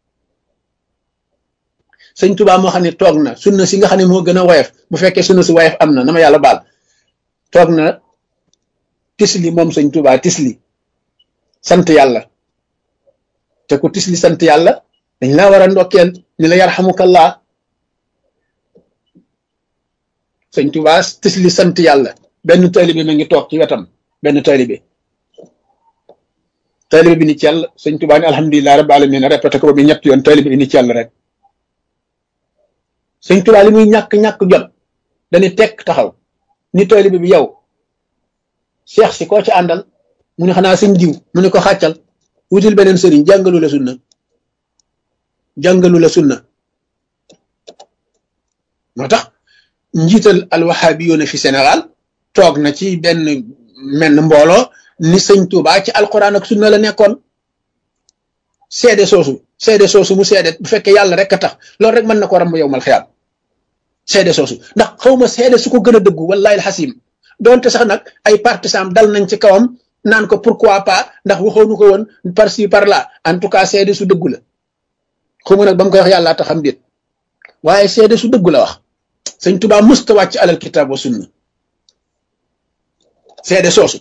sëñ Tuuba moo xam ne toog na sunna si nga xam ne moo gën a woyof bu fekkee sunna si woyof am na na ma yàlla baal toog na tisli moom sëñ Tuuba tisli sant yàlla te ku tisli sant yàlla dañ laa war a ndokkeel ni la yarhamukallah. sëñ Tuuba tisli sant yàlla benn taalibe mi ngi toog ci wetam benn taalibe taalibe bi ni ci yàlla sëñ Tuuba ni alhamdulilah rabbil alamin répété ko ba muy ñett yoon taalibe bi ni ci yàlla rek. sëñ Tuuba li muy ñàkk-ñàkk jot dañuy tekk taxaw ni taalibe bi yow seex si koo ci àndal mu ne xanaa sëñ diw mu ne ko xàccal wutil beneen sëriñ jàngalu la sunna jàngalu la sunna. moo tax njiital alwahabiyuuna fi Sénégal toog na ci benn menn mbooloo ni sëñ Tuuba ci alquran ak sunna la nekkoon. seede soosu seede soosu mu seede bu fekkee yàlla rek a tax loolu rek mën na ko ramb yow mal xiyaam seede soosu ndax xawma seede su ko gën a dëggu wallahi alxasim doonte sax nag ay partisans dal nañ ci kawam naan ko pourquoi pas ndax waxoonu ko woon par ci par là en tout cas seede su dëggu la xawma nag ba mu koy wax yàlla taxam déet waaye seede su dëggu la wax. sëñ Tuuba musta wàcc alal kitaab wa sunna seede soosu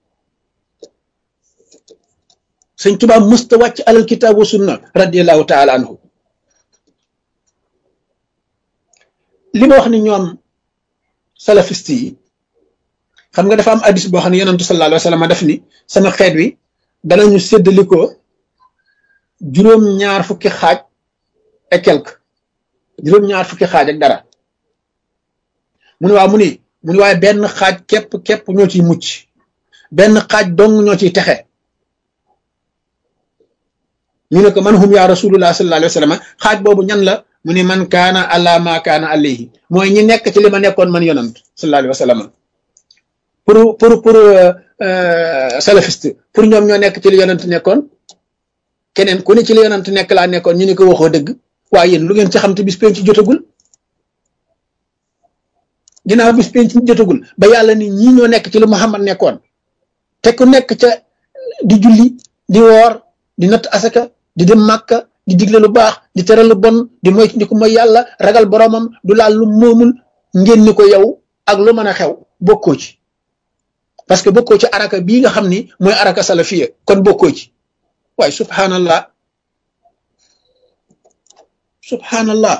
sëñ Tuuba musta wàcc alal kitaab wa sunna radiallahu taala anhu. li ma wax ni ñoom salafiste yi xam nga dafa am hadis boo xam ne yonentu sallallahu alayhi wa sallam def ni sama xeet wi danañu séddalikoo juróom-ñaar fukki xaaj et quelque juróom-ñaar fukki xaaj ak dara mu ne waaw mu ni mu ni waaye benn xaaj képp képp ñoo ciy mucc benn xaaj dong ñoo ciy texe. ñu ne ko man hum yaa rasulullah sallallahu alayhi wa sallam xaaj boobu ñan la mu ne man kaana ala ma kaana alayhi mooy ñi nekk ci li ma nekkoon man yonant sallallahu alayhi wa sallam. pour pour pour salafiste pour ñoom ñoo nekk ci li yonant nekkoon keneen ku ne ci li yonant nekk laa nekkoon ñu ne ko waxoo dëgg waaye yéen lu ngeen ci xam te bis penc ci jotagul ginnaaw bis penc ci jotagul ba yàlla ni ñii ñoo nekk ci li Muhammad nekkoon te ku nekk ca di julli di woor di natt asaka di dem màkka di digle lu baax di tere lu bon di moy di ko mooy yàlla ragal boromam du laal lu moomul ngeen ni ko yow ak lu mën a xew bokkoo ci parce que bokkoo ci araka bii nga xam ni mooy araka salafiya kon bokkoo ci waaye subhanallah subhanallah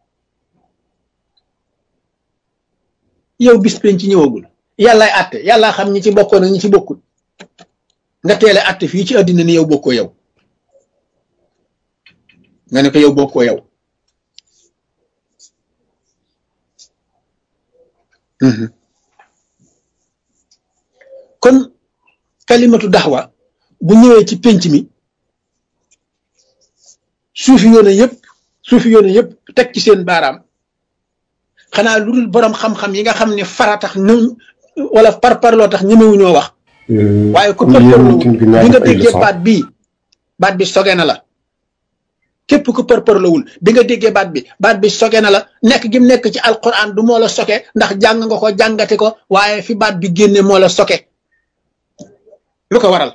yow bis penc ci ñëwagul yàllaay àtte yàllaa xam ñi ci bokkoon ak ñi ci bokkul nga teele àtte fii ci àddina ni yow bokkoo yow nga ne ko yow bokkoo yow kon kalimatu daxwa bu ñëwee ci penc mi suufi yoone yëpp suufi yoone yëpp teg ci seen baaraam xanaa lu dul borom xam-xam yi nga xam ne fara tax ñu wala par parloo tax ñemewuñoo wax waaye ku përpërloo bi nga déggee baat bii baat bi soge na la képp ku përpërlowul bi nga déggee baat bi baat bi soge na la nekk gi mu nekk ci alquran du moo la soke ndax jàng nga ko jàngate ko waaye fi baat bi génne moo la soke lu ko waral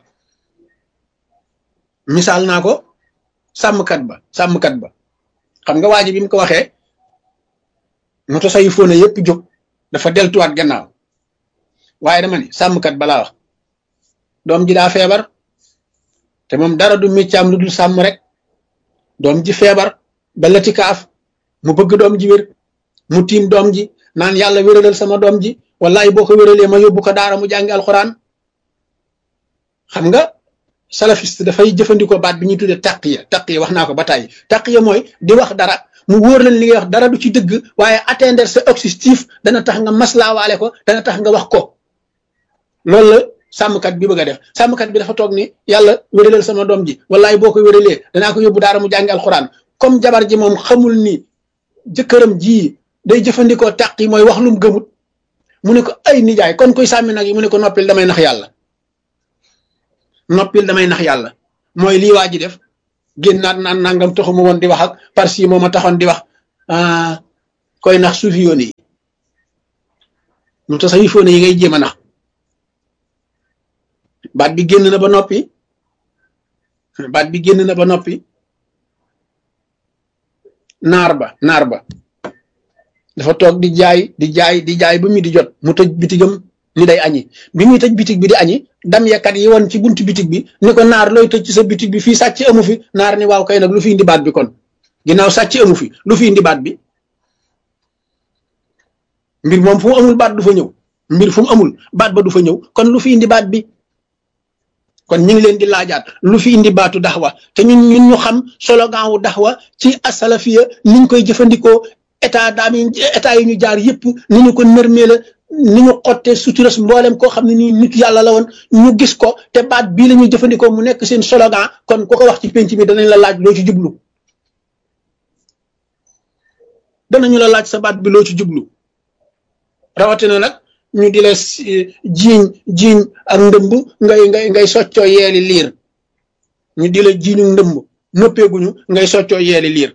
misaal naa ko sàmmkat ba sàmmkat ba xam nga waa ji bi mu ko waxee moto sayu fóone yëpp jóg dafa deltuwaat gannaaw waaye dama ni sàmmkat balaa wax doom ji daa feebar te moom dara du miccaam lu dul sàmm rek doom ji feebar ba lati kaaf mu bëgg doom ji wér mu tiim doom ji naan yàlla wéralal sama doom ji wallaay boo ko wéralee ma yóbbu ko daara mu jàngi alxuraan xam nga salafiste dafay jëfandikoo baat bi ñuy tuddee taqiya taqiya wax naa ko ba tàyyi taqiya mooy di wax dara mu wóor leen li ngay wax dara du ci dëgg waaye atteindre sa objectif dana tax nga maslaawaale ko dana tax nga wax ko loolu la sàmmkat bi bëgg a def sàmmkat bi dafa toog ni yàlla wéralal sama doom ji wallaay boo ko wéralee danaa ko yóbbu daara mu jàngi alxuraan comme jabar ji moom xamul ni jëkkëram ji day jëfandikoo taq yi mooy wax lu mu gëmut mu ne ko ay nijaay kon koy sàmmi nag yi mu ne ko noppil damay nax yàlla noppil damay nax yàlla mooy lii waa ji def génnaat naan nangam taxuma woon di wax ak parce que moom a taxoon di wax ah koy nax suufi yoon yi mu tax sax yi ngay jéem a nax baat bi génn na ba noppi baat bi génn na ba noppi naar ba naar ba dafa toog di jaay di jaay di jaay ba mi di jot mu tëj bitigam ni day añi bi muy tëj bitig bi di añi dam yakat yi woon ci buntu bitig bi ni ko naar looy tëj ci sa bitig bi fii sàcc amu fi naar ni waaw kay nag lu fi indi baat bi kon ginnaaw sàcc amu fi lu fi indi baat bi mbir moom fu mu amul baat du fa ñëw mbir fu mu amul baat ba du fa ñëw kon lu fi indi baat bi kon ñu ngi leen di laajaat lu fi indi baatu daxwa te ñun ñun ñu xam slogan wu daxwa ci asalafiya niñ koy jëfandikoo état daami état yi ñu jaar yëpp ni ñu ko nërmee la ni ñu xottee suturas mboolem koo xam ne nii nit yàlla la woon ñu gis ko te baat bii la ñuy jëfandikoo mu nekk seen slogan kon ku ko wax ci penc mi danañ la laaj loo ci jublu danañu la laaj sa baat bi loo ci jublu rawatina nag ñu di la jiiñ jiiñ ak ndëmb ngay ngay ngay soccoo yeeli liir ñu di la jiiñu ndëmb noppeeguñu ngay soccoo yeeli liir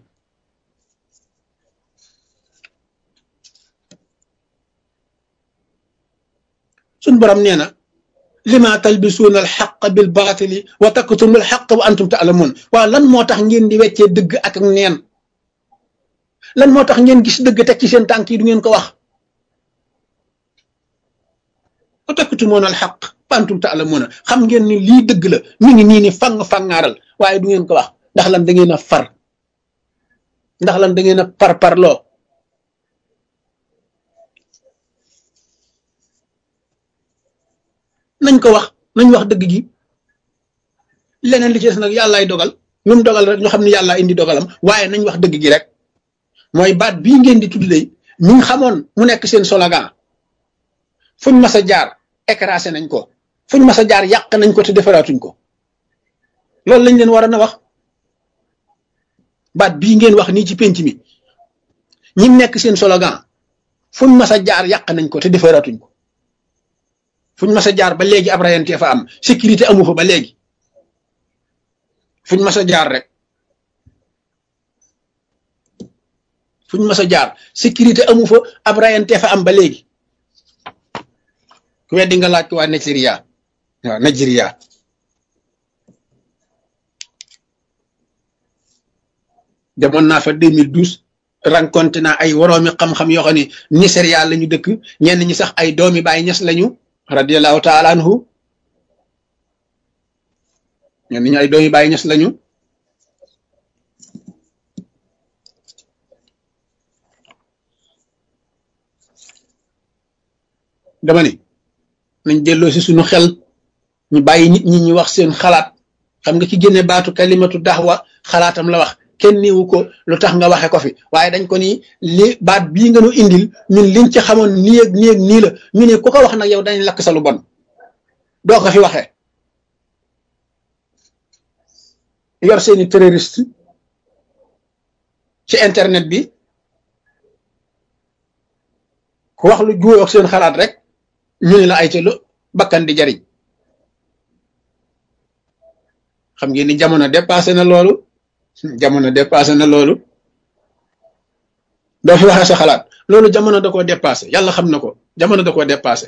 suñ borom nee na lima talbisuuna alxaq bil baatili wa taktumu alxaq wa antum taalamuun waaw lan moo tax ngeen di weccee dëgg ak neen lan moo tax ngeen gis dëgg teg ci seen tànk yi du ngeen ko wax wa taktumoon alxaq wa antum taalamuuna xam ngeen ni lii dëgg la mi ngi nii ni fang fangaaral waaye du ngeen ko wax ndax lan da ngeen a far ndax lan da ngeen a par parloo nañ ko wax nañ wax dëgg gi leneen li ci des nag yàllaay dogal lu mu dogal rek ñu xam ne yàllaa indi dogalam waaye nañ wax dëgg gi rek mooy baat bii ngeen di tudd lay mi ngi xamoon mu nekk seen slogan fuñ mas a jaar écrasé nañ ko fuñ mas a jaar yàq nañ ko te defaraatuñ ko loolu lañ leen war a na wax baat bii ngeen wax nii ci penc mi ñi nekk seen slogan fuñ mas a jaar yàq nañ ko te defaraatuñ ko fuñ mas a jaar ba léegi ab rayante fa am sécurité amu fa ba léegi fuñ mas a jaar rek fuñ mas a jaar sécurité amu fa ab rayante fa am ba léegi ku weddi nga laaj ko waa Nigeria waaw Nigeria demoon naa fa deux mille douze rencontré naa ay woroomi xam-xam yoo xam ne Nigeria la ñu dëkk ñenn ñi sax ay doomi Baay Ñas lañu radiyallahu taala anhu ñenn ñi ay doomi Baay Ñas lañu dama ni nañ delloo si suñu xel ñu bàyyi nit ñi ñu wax seen xalaat xam nga ci génne baatu kalimatu daxwa xalaatam la wax kenn niwu ko lu tax nga waxe ko fi waaye dañ ko ni li baat bii nga nu indil ñun liñ ci xamoon nii ak nii ak nii la ñu ne ku ko wax nag yow dañ lakk sa lu bon doo ko fi waxee yor seeni terroriste ci internet bi ku wax lu juuyoo ak seen xalaat rek ñu ne la ay ca lu bakkan di jariñ xam ngeen ni jamono dépassé na loolu jamono dépassé na loolu doo fi waxee sa xalaat loolu jamono da koo dépassé yàlla xam na ko jamono da koo dépassé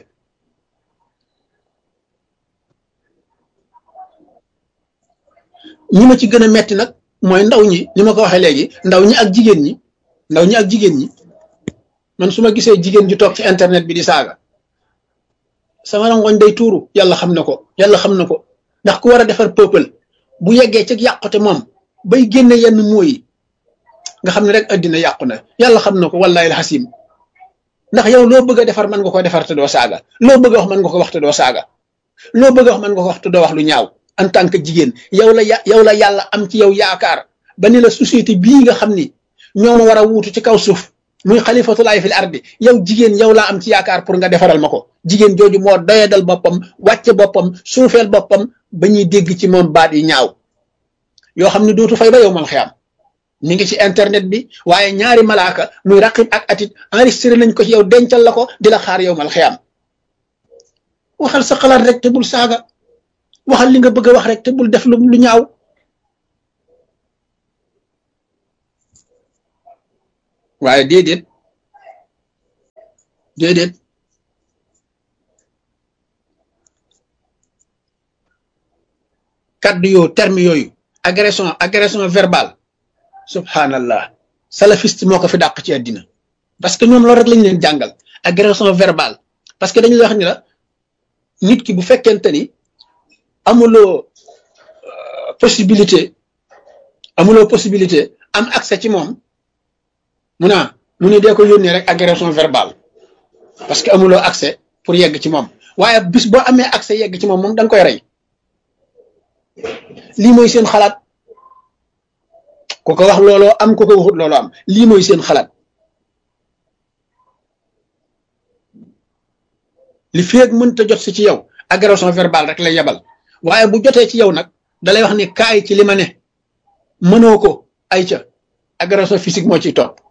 ñi ma ci gën a metti nag mooy ndaw ñi ni ma ko waxee léegi ndaw ñi ak jigéen ñi ndaw ñi ak jigéen ñi man su ma gisee jigéen ju toog ci internet bi di saaga sama rangoñ day tuuru yàlla xam na ko yàlla xam na ko ndax ku war a defar peuple bu yeggee ci yàqute moom bay génne yenn mooy nga xam ne rek addina yàqu na yàlla xam na ko wallahi alxasim ndax yow loo bëgg a defar mën nga ko defar te doo saaga loo bëgg a wax mën nga ko wax te doo saaga loo bëgg a wax mën nga ko wax te doo wax lu ñaaw en tant que jigéen yow la yow la yàlla am ci yow yaakaar ba ni la société bii nga xam ni ñoo ma war a wuutu ci kaw suuf muy xalifatulaay fil ardi yow jigéen yow laa am ci yaakaar pour nga defaral ma ko jigéen jooju moo doyadal boppam wàcce boppam suufeel boppam ba ñuy dégg ci moom baat yi ñaaw yoo xam ne dootu fay ba yow mal xiyaam mi ngi ci internet bi waaye ñaari malaaka muy raqib ak atit enregistré nañ ko ci yow dencal la ko di la xaar yow mal xiyaam waxal sa xalaat rek te bul saaga waxal li nga bëgg a wax rek te bul def lu lu ñaaw waaye déedéet déedéet kaddu yoo terme yooyu agression agression verbale subhanallah salafiste moo ko fi dàq ci àddina parce que ñoom loolu rek lañu leen jàngal agression verbale parce que dañuy wax ni la nit ki bu fekkente ni amuloo possibilité amuloo possibilité am accès ci moom mu naa mu ne dee ko yónnee rek agression verbale parce que amuloo accès pour yegg ci moom waaye bis boo amee accès yegg ci moom moom da nga koy rey lii mooy seen xalaat ku ko wax looloo am ku ko waxut looloo am lii mooy seen xalaat li feeg mënta jot si ci yow agression verbale rek lay yebal waaye bu jotee ci yow nag dalay wax ni kaay ci li ma ne mënoo ko ay ca agression physique moo ciy topp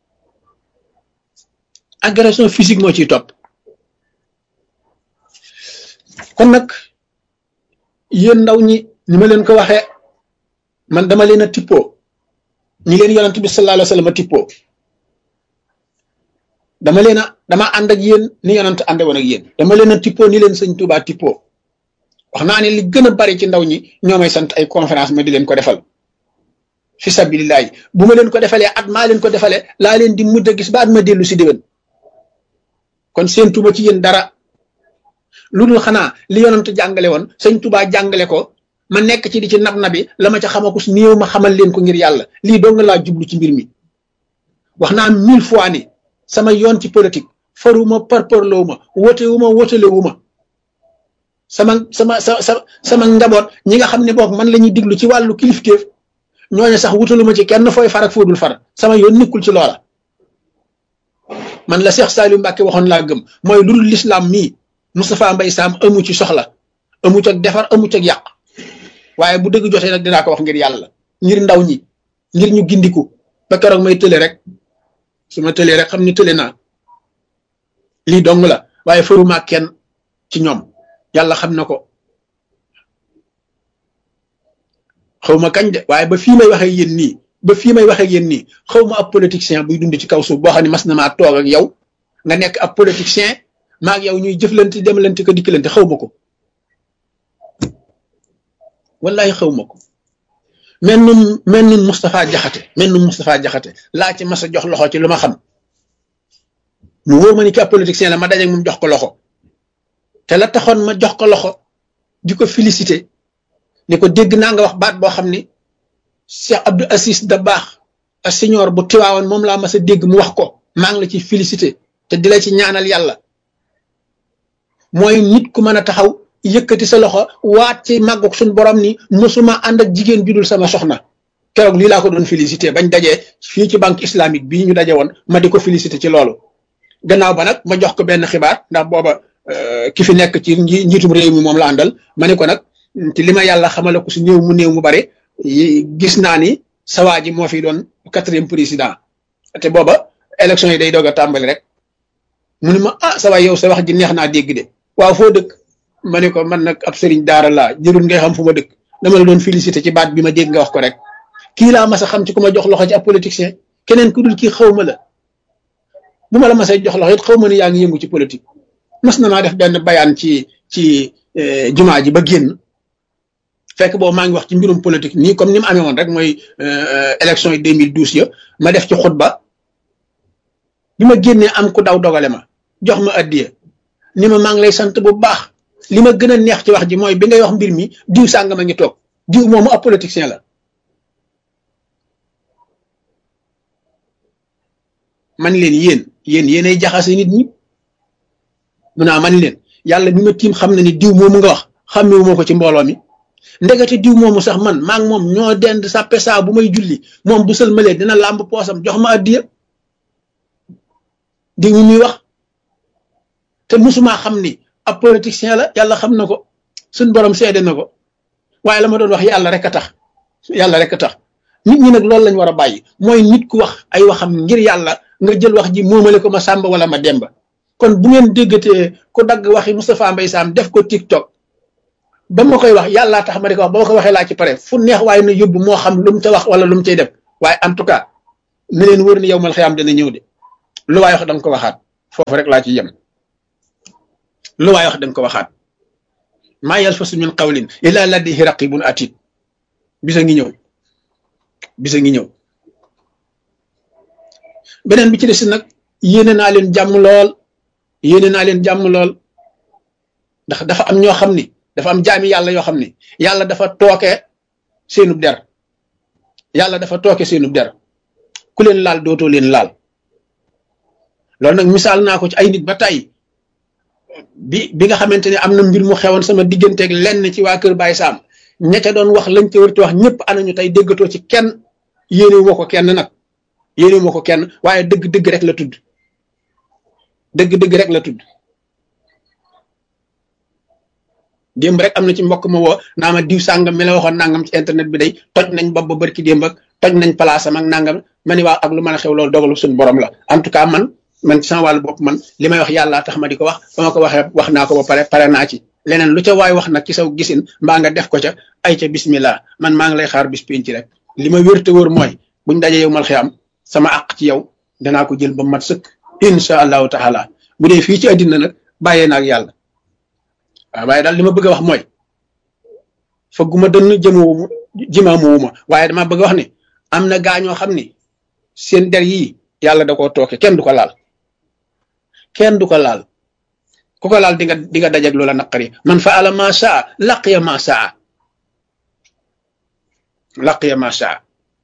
agression physique moo ciy topp kon nag yéen ndaw ñi ni ma leen ko waxee man dama leen a tippoo ñi leen yonent bi sallallahu alayhi wa sallam a tippoo dama leen a dama ànd ak yéen ni yonent ànde woon ak yéen dama leen a tippoo ni leen sëñ Tuubaa tippoo wax naa ne li gën a bari ci ndaw ñi ñoo may sant ay conférence ma di leen ko defal fi sabilillahi bu ma leen ko defalee at maa leen ko defalee laa leen di mujj a gis ba at ma dellu si déwén kon seen tuba ci yéen dara lu dul xanaa li yonent jàngale woon sëñ Tuubaa jàngale ko ma nekk ci di ci nab nabi la ma ca xamakus néew ma xamal leen ko ngir yàlla lii doo nga laa jublu ci mbir mi wax naa mille fois ni sama yoon ci politique faruma parparloo ma wotewu ma wotalewu ma sama sama sa sa sama njaboot ñi nga xam ne boog man la ñuy diglu ci wàllu kilifteef ñooñu sax wutaluma ci kenn fooy far ak foodul far sama yoon nekkul ci loola man la Cheikh Saliou Mbacke waxoon laa gëm mooy lu dul l'islam mii Moustapha Mbaye Sam amu ci soxla amu ci ak defar amu ci ak yàq waaye bu dëgg jotee nag dinaa ko wax ngir yàlla ngir ndaw ñi ngir ñu gindiku ba keroog may tële rek su ma tëlee rek xam ni tële naa lii dong la waaye faruma kenn ci ñoom yàlla xam na ko xaw ma kañ de waaye ba fii may waxee yéen nii ba fii may waxee yéen nii xaw ma ab politicien buy dund ci kaw suuf boo xam ne mas na maa toog ak yow nga nekk ab politicien maa ak yow ñuy jëflante demlante ko dikkalante xaw ma ko wallahi xaw ma ko mel nun mel nun Moustapha Jaxate mel nun Moustapha Jaxate laa ci mas a jox loxo ci lu ma xam mu wóor ma ni ki ab politicien la ma dajeeg moom jox ko loxo te la taxoon ma jox ko loxo di ko félicité ni ko dégg naa nga wax baat boo xam ni Cheikh Abdou Aziz Dabakh a senior bu Tiwaawoon moom laa mas a dégg mu wax ko maa ngi la ci félicité te di la ci ñaanal yàlla mooy nit ku mën a taxaw yëkkati sa loxo waat ci màggug suñ borom ni mosuma ànd ak jigéen judul sama soxna keroog lii laa ko doon félicité bañ dajee fii ci banque islamique bii ñu daje woon ma di ko félicité ci loolu gannaaw ba nag ma jox ko benn xibaar ndax booba ki fi nekk ci njiitum réew mi moom la àndal ma ne ko nag ci li ma yàlla xamale ko si néew mu néew mu bari gis naa ni sawaa ji moo fi doon quatrième président te booba élection yi day doog a tàmbali rek mu ne ma ah sa waay yow sa wax ji neex naa dégg de waaw foo dëkk ma ne ko man nag ab sëriñ daara laa jërul ngay xam fu ma dëkk dama la doon félicité ci baat bi ma dégg nga wax ko rek kii laa mas a xam ci ku ma jox loxo ci ab politicien keneen ku dul kii xaw ma la bu ma la masee jox loxo it xaw ma ne yaa ngi yëngu ci politique mas na maa def benn bayaan ci ci jumaa ji ba génn fekk boobu maa ngi wax ci mbirum politique nii comme ni mu amee woon rek mooy élection yi deux mille douze ya ma def ci xutba bi ma génnee am ku daw dogale ma jox ma addiya ni ma maa ngi lay sant bu baax li ma gën a neex ci wax ji mooy bi ngay wax mbir mi diw sàngama ngi toog diw moomu ab politicien la man leen yéen yéen yéenay jaxase nit ñi mun naa man leen yàlla bi ma tiim xam na ni diw moomu nga wax xàmmewu ma ko ci mbooloo mi ndegati diw moomu sax man maa ngi moom ñoo dend sàppe saa bu may julli moom bu sëlmalee dina làmb poosam jox ma addiya diw mi muy wax te musuma xam ni ab politicien la yàlla xam na ko suñ borom seede na ko waaye la ma doon wax yàlla rek a tax yàlla rek a tax nit ñi nag loolu lañ war a bàyyi mooy nit ku wax ay waxam ngir yàlla nga jël wax ji moomale ko ma sàmba wala ma demba kon bu ngeen déggatee ku dagg waxi Moustapha Mbaye Sam def ko TikTok ba ma koy wax yàllaa tax ma di ko wax ba ma ko waxee laa ci pare fu neex waaye na yóbbu moo xam lu mu ca wax wala lu mu cay def waaye en tout cas ne leen wër ni yowmal xiyaam dana ñëw de lu waay wax da nga ko waxaat foofu rek laa ci yem lu waay wax da nga ko waxaat maa yalfasu min qawlin illa ladayhi raqibun atid bisa ngi ñëw bisa ngi ñëw beneen bi ci des nag yéene naa leen jàmm lool yéene naa leen jàmm lool ndax dafa am ñoo xam ni dafa am jaami yàlla yoo xam ni yàlla dafa tooke seenub der yàlla dafa tooke seenub der ku leen laal dootoo leen laal loolu nag misaal naa ko ci ay nit ba tey bi bi nga xamante ne am na mbir mu xewoon sama digganteeg lenn ci waa kër Baye Sam ña ca doon wax lañ ca wërti wax ñëpp anañu tey déggatoo ci kenn yéene wu ma ko kenn nag yéene wu ma ko kenn waaye dëgg-dëgg rek la tudd dëgg-dëgg rek la tudd démb rek am na ci mbokk ma woo naa ma diw sàngam mi la waxoon nangam ci internet bi day toj nañ bopp ba barki démb ak toj nañ palaasam ak nangam ma ni waa ak lu mën a xew loolu dogalu suñu borom la en tout cas man man ci sama wàllu bopp man li may wax yàlla tax ma di ko wax ba ma ko waxee wax naa ko ba pare pare naa ci leneen lu ca waay wax nag ci saw gisin mbaa nga def ko ca ay ca bismillah man maa ngi lay xaar bis pénc rek li ma wér te wóor mooy buñ dajee yow mal xiyaam sama àq ci yow danaa ko jël ba mat sëkk insha allahu taala bu dee fii ci àddina nag bàyyee naag yàlla waaw waaye daal li ma bëgg a wax mooy fëgguma dënn jëmawuma jimaamuwuma waaye dama bëgg a wax ni am na gaañoo xam ni seen der yii yàlla da koo tooke kenn du ko laal kenn du ko laal ku ko laal di nga di nga dajeg loola naqari man faala ma saa laqiya ma saa laqiya ma saa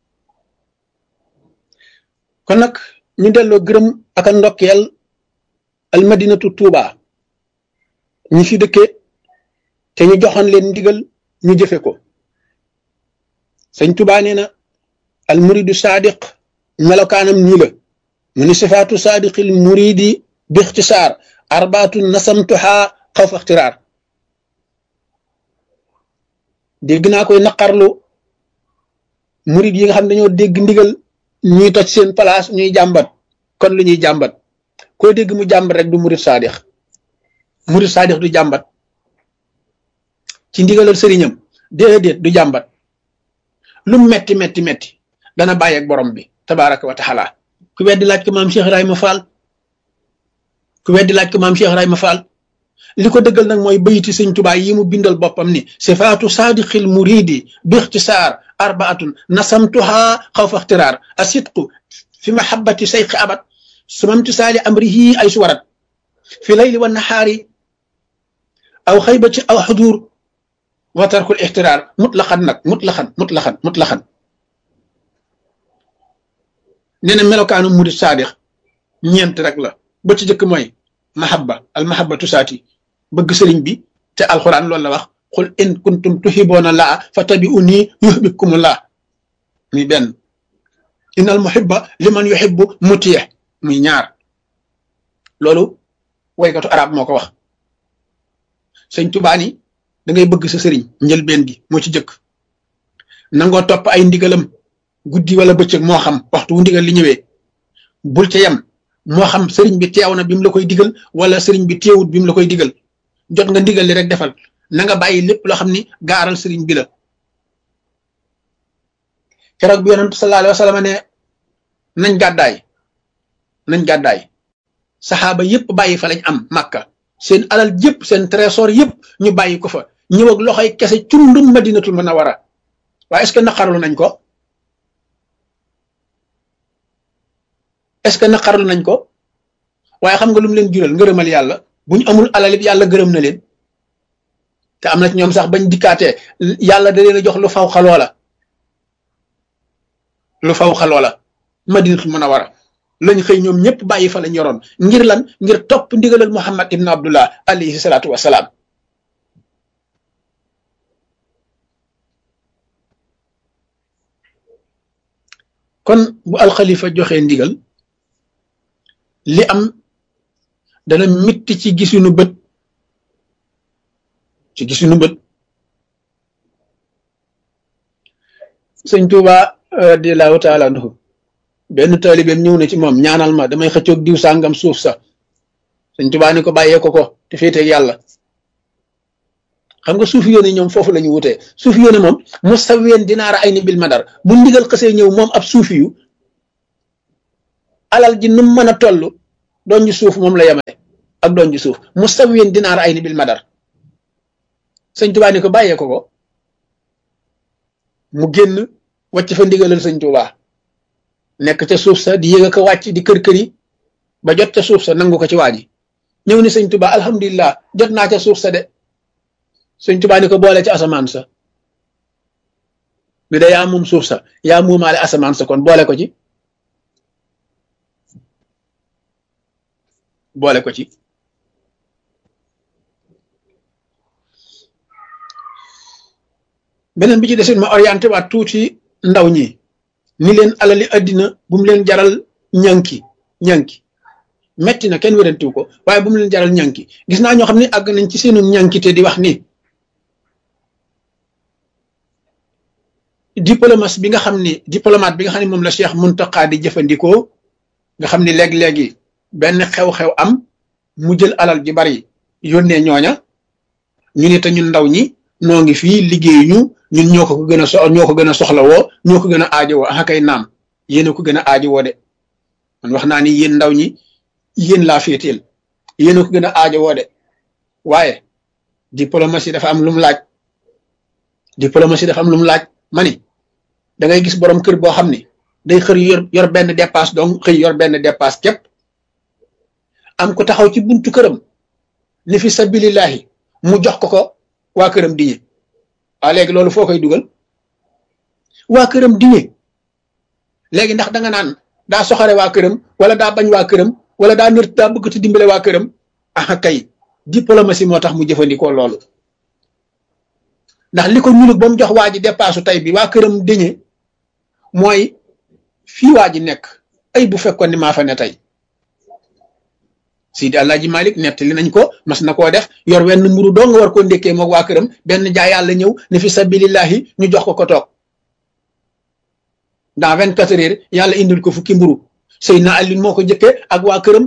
kon nag ñu delloo gërëm ak a ndokkeel almadinatu tuuba ñi fi dëkkee te ñu joxoon leen ndigal ñu jëfe ko sëñ Tuubaa nee na almuridu saadiq melokaanam nii la mu ni sifaatu saadiqil muridi bi ixtisaar arbaatu nasamtuha xawfa ixtiraar dégg naa koy naqarlu murid yi nga xam ne dañoo dégg ndigal ñuy toj seen place ñuy jàmbat kon lu ñuy jàmbat koy dégg mu jàmbat rek du murid saadiq murid saadiq du jàmbat ci ndigalal sëriñam déedéet du jàmbat lu metti metti metti dana bàyyi ak borom bi tabaraka wa taala ku weddi laaj ko maam Cheikh Ibrahima Fall ku weddi laaj ko maam Cheikh Ibrahima Fall li ko dëggal nag mooy bayiti sëñ Tuubaa yi mu bindal boppam ni sifaatu saadiqil muridi bi ixtisaar arbaatun nasamtuha xawfa ixtiraar asidqu fi mahabbati sayqi abad sumamtisaali amrihi ay suwarat fi layli wa nahaari aw xaybati aw xudur wa tarkul ixtiraar mutlaqan nag mutlaqan mutlaqan mutlaqan nee na melokaanu murid saadiq ñeent rek la ba ci jëkk mooy mahabba al mahabbatu saati bëgg sëriñ bi te alxuraan loolu la wax qul in kuntum tuhiboona laa fattabi'uni yuhbibkumullah muy benn innal muhibba liman yuhibbu mutiih muy ñaar loolu waykatu arab moo ko wax sëñ Tuubaa ni da ngay bëgg sa sëriñ njëlbeen gi moo ci jëkk nangoo topp ay ndigalam guddi wala bëccëg moo xam waxtu wu ndigal li ñëwee bul ca yem moo xam sëriñ bi teew na bi mu la koy digal wala sëriñ bi teewut bi mu la koy digal jot nga ndigal li rek defal na nga bàyyi lépp loo xam ni gaaral sëriñ bi la keroog bi yonent sallallahu alayhi wa sallam ne nañ gàddaay nañ gàddaay saxaaba yépp bàyyi fa lañ am màkka seen alal yépp seen trésor yépp ñu bàyyi ko fa ñëw ak loxoy kese cundum madinatul munawwara waaye est-ce que naqarlu nañ ko est-ce que naqarlu nañ ko waaye xam nga lu mu leen jural ngërëmal yàlla bu ñu amul alal it yàlla gërëm na leen te am na ci ñoom sax bañ dikkaatee yàlla da leen a jox lu faw xaloo la lu faw xaloo la madinatul munawwara lañ xëy ñoom ñëpp bàyyi fa lañ yoroon ngir lan ngir topp ndigalal Muhammad ibn Abdullah alayhi salaatu wasalaam kon bu alxalifa joxee ndigal li am dana mitti ci gisunu bët ci gisunu bët sëñ Tuuba radiyallahu taala anhu benn taalibeem ñëw na ci moom ñaanal ma damay xëccoog diw sàngam suuf sa sëñ Tuuba ni ko bàyyee ko ko te féeteeg yàlla xam nga suufi yoone ñoom foofu la ñu wutee suufi yoone moom mustawiyan dinaara ay ni bil madar bu ndigal xësee ñëw moom ab suufi yu alal ji nu mu mën a toll doon ji suuf moom la yemale ak doon ji suuf mustawiyin dinaar ay ni bil madar sëñ Tuubaa ni ko bàyyee ko ko mu génn wàcc fa ndigalal sëñ Tuubaa nekk ca suuf sa di yëg ko wàcc di kër kër yi ba jot ca suuf sa nangu ko ci waa ji ñëw ni sëñ Tuubaa alhamdulilah jot naa ca suuf sa de sëñ Tuubaa ni ko boole ci asamaan sa bi da yaa moom suuf sa yaa muumaale asamaan sa kon boole ko ci boole ko ci beneen bi ci desin ma orienté waat tuuti ndaw ñi ni leen alali addina bu mu leen jaral ñànki ñànki metti na kenn wérantiw ko waaye bu mu leen jaral ñànki gis naa ñoo xam ne àgg nañ ci seenu ñànkite di wax ni diplomate bi nga xam ni diplomate bi nga xam ne moom la Cheikh Muntaqa di jëfandikoo nga xam ni léeg-léegi benn xew-xew am mu jël alal ji bari yónnee ñooña ñu ne te ñun ndaw ñi noo ngi fii liggéeyuñu ñun ñoo ko gën a so ñoo ko gën a soxla woo ñoo ko gën a aajowoo ah kay naam yéen a ko gën a aajowoo de man wax naa ni yéen ndaw ñi yéen laa féeteel yéen a ko gën a aajowoo de waaye diplomatie dafa am lu mu laaj diplomatie dafa am lu mu laaj ma ni da ngay gis borom kër boo xam ni day xër yor yor benn dépasse donc xëy yor benn dépasse képp am ko taxaw ci buntu këram ni fi sabilillahi mu jox ko ko waa këram diñe waa léegi loolu foo koy dugal waa këram diñe léegi ndax da nga naan daa soxare waa këram wala daa bañ waa këram wala daa nër daa bëgg te dimbale waa këram ah kay diplomatie moo tax mu jëfandikoo loolu ndax li ko ñulug ba mu jox waa ji dépassu tey bi waa këram diñe mooy fii waa ji nekk ay bu fekkoon ni maa fa ne tey Sidi Alaaji Malik nettali nañ ko mas na koo def yor wenn mburu doo nga war koo ndékkee moog waa këram benn jaay yàlla ñëw ne fi sabilillahi ñu jox ko ko toog dans vingt quatre heures yàlla indil ko fukki mburu Seydina Ali moo ko jëkkee ak waa këram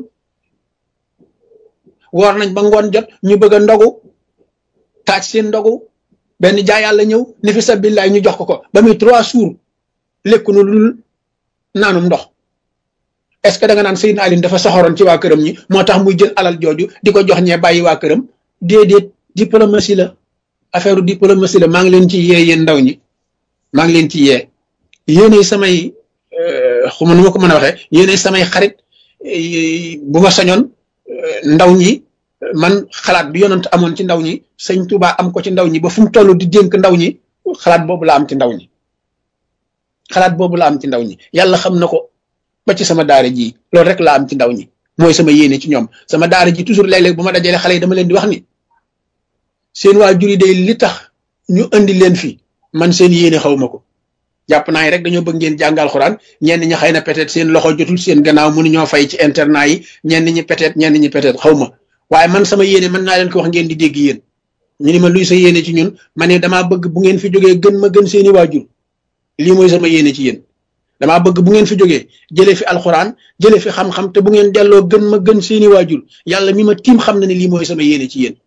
woor nañ ba ngoon jot ñu bëgg a ndogu taaj seen ndogu benn jaay yàlla ñëw ne fi sabilillahi ñu jox ko ko ba muy trois jours lekku nu lul naanum ndox est-ce que da nga naan Seydina Ali dafa soxoroon ci waa këram ñi moo tax muy jël alal jooju di ko jox ñee bàyyi waa këram déedéet diplomatie la affaire diplomatie la maa ngi leen ci yee yéen ndaw ñi maa ngi leen ci yee yéenay samay xuma nu ma ko mën a waxee yéenay samay xarit bu ma sañoon ndaw ñi man xalaat bi yonent amoon ci ndaw ñi sëñ Tuubaa am ko ci ndaw ñi ba fu mu toll di dénk ndaw ñi xalaat boobu la am ci ndaw ñi xalaat boobu la am ci ndaw ñi yàlla xam na ko ba ci sama daara ji loolu rek laa am ci ndaw ñi mooy sama yéene ci ñoom sama daara ji toujours léeg-léeg bu ma dajalee xale yi dama leen di wax ni seen waajur yi day li tax ñu andi leen fi man seen yéene xaw ma ko jàpp naa yi rek dañoo bëgg ngeen jàngal xuraan ñenn ñi xëy na peut-être seen loxo jotul seen gannaaw mënuñoo fay ci internat yi ñenn ñi peut-être ñenn ñi peut-être xaw ma waaye man sama yéene mën naa leen ko wax ngeen di dégg yéen ñu ni ma luy sa yéene ci ñun ma ne damaa bëgg bu ngeen fi jógee gën ma gën seeni waajur lii mooy sama yéene ci yéen damaa bëgg bu ngeen fi jógee jëlee fi alxuraan jëlee fi xam-xam te bu ngeen delloo gën ma gën seeni waajur yàlla mi ma tiim xam na ne lii mooy sama yéene ci yéen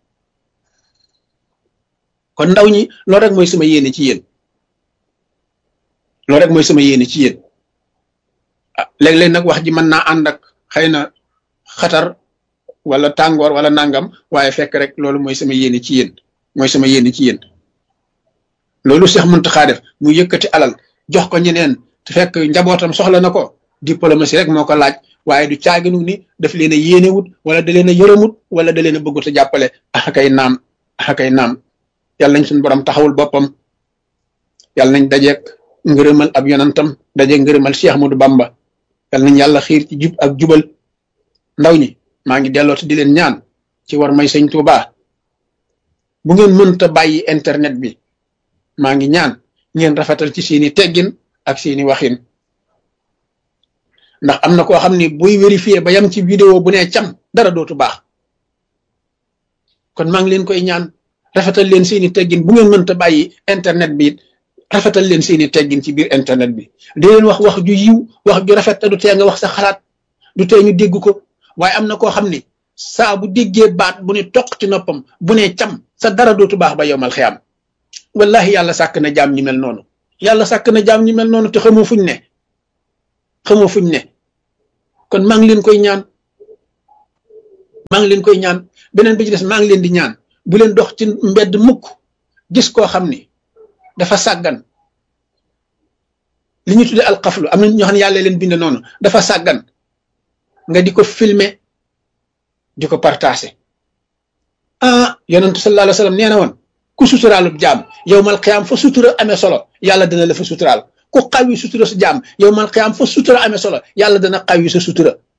kon ndaw ñi loolu rek mooy sama yéene ci yéen loolu rek mooy sama yéene ci yéen ah léeg-léeg nag wax ji mën naa ànd ak xëy na xatar wala tàngoor wala nangam waaye fekk rek loolu mooy sama yéene ci yéen mooy sama yéene ci yéen loolu Cheikh Mountakha def mu yëkkati alal jox ko ñeneen te fekk njabootam soxla na ko diplomatie rek moo ko laaj waaye du caaginu ni daf leen a yéenewut wala da leen a yërëmut wala da leen a bëggut a jàppale ah kay naam ah kay naam yàlla nañ suñu borom taxawul boppam yàlla nañ dajeeg ngërëmal ab yonantam dajeeg ngërëmal Cheikh Ahmadou Bamba yàlla nañ yàlla xiir ci jub ak jubal ndaw ñi maa ngi delloo te di leen ñaan ci war may sëñ Tuubaa bu ngeen mënta bàyyi internet bi maa ngi ñaan ngeen rafetal ci seeni teggin ak seeni waxin ndax am na koo xam ni buy vérifier ba yam ci vidéo bu ne cam dara dootu baax kon maa ngi leen koy ñaan rafetal leen seeni teggin bu ngeen mënta bàyyi internet bi rafetal leen seeni teggin ci biir internet bi di leen wax wax ju yiw wax ju rafet te du tee nga wax sa xalaat du tee ñu dégg ko waaye am na koo xam ni saa bu déggee baat bu ne toq ci noppam bu ne cam sa dara dootu baax ba yowmal xiyaam wallahi yàlla sàkk na jaam ñi mel noonu yàlla sàkk na jaam ñi mel noonu te xamoo fuñ ne xamoo fuñ ne kon maa ngi leen koy ñaan maa ngi leen koy ñaan beneen bi ci des maa ngi leen di ñaan bu leen dox ci mbedd mukk gis koo xam ni dafa sàggan li ñu tuddee alxaflu am na ñoo xam ne yàlla leen bind noonu dafa sàggan nga di ko filmer di ko partager ah yonentu sallallahu alayhi wa sallam nee na woon ku suturaalub jaam yow mal xiyaam fa sutura amee solo yàlla dana la fa suturaal ku xawi sutura sa jaam yow mal xiyaam fa sutura amee solo yàlla dana xawi sa sutura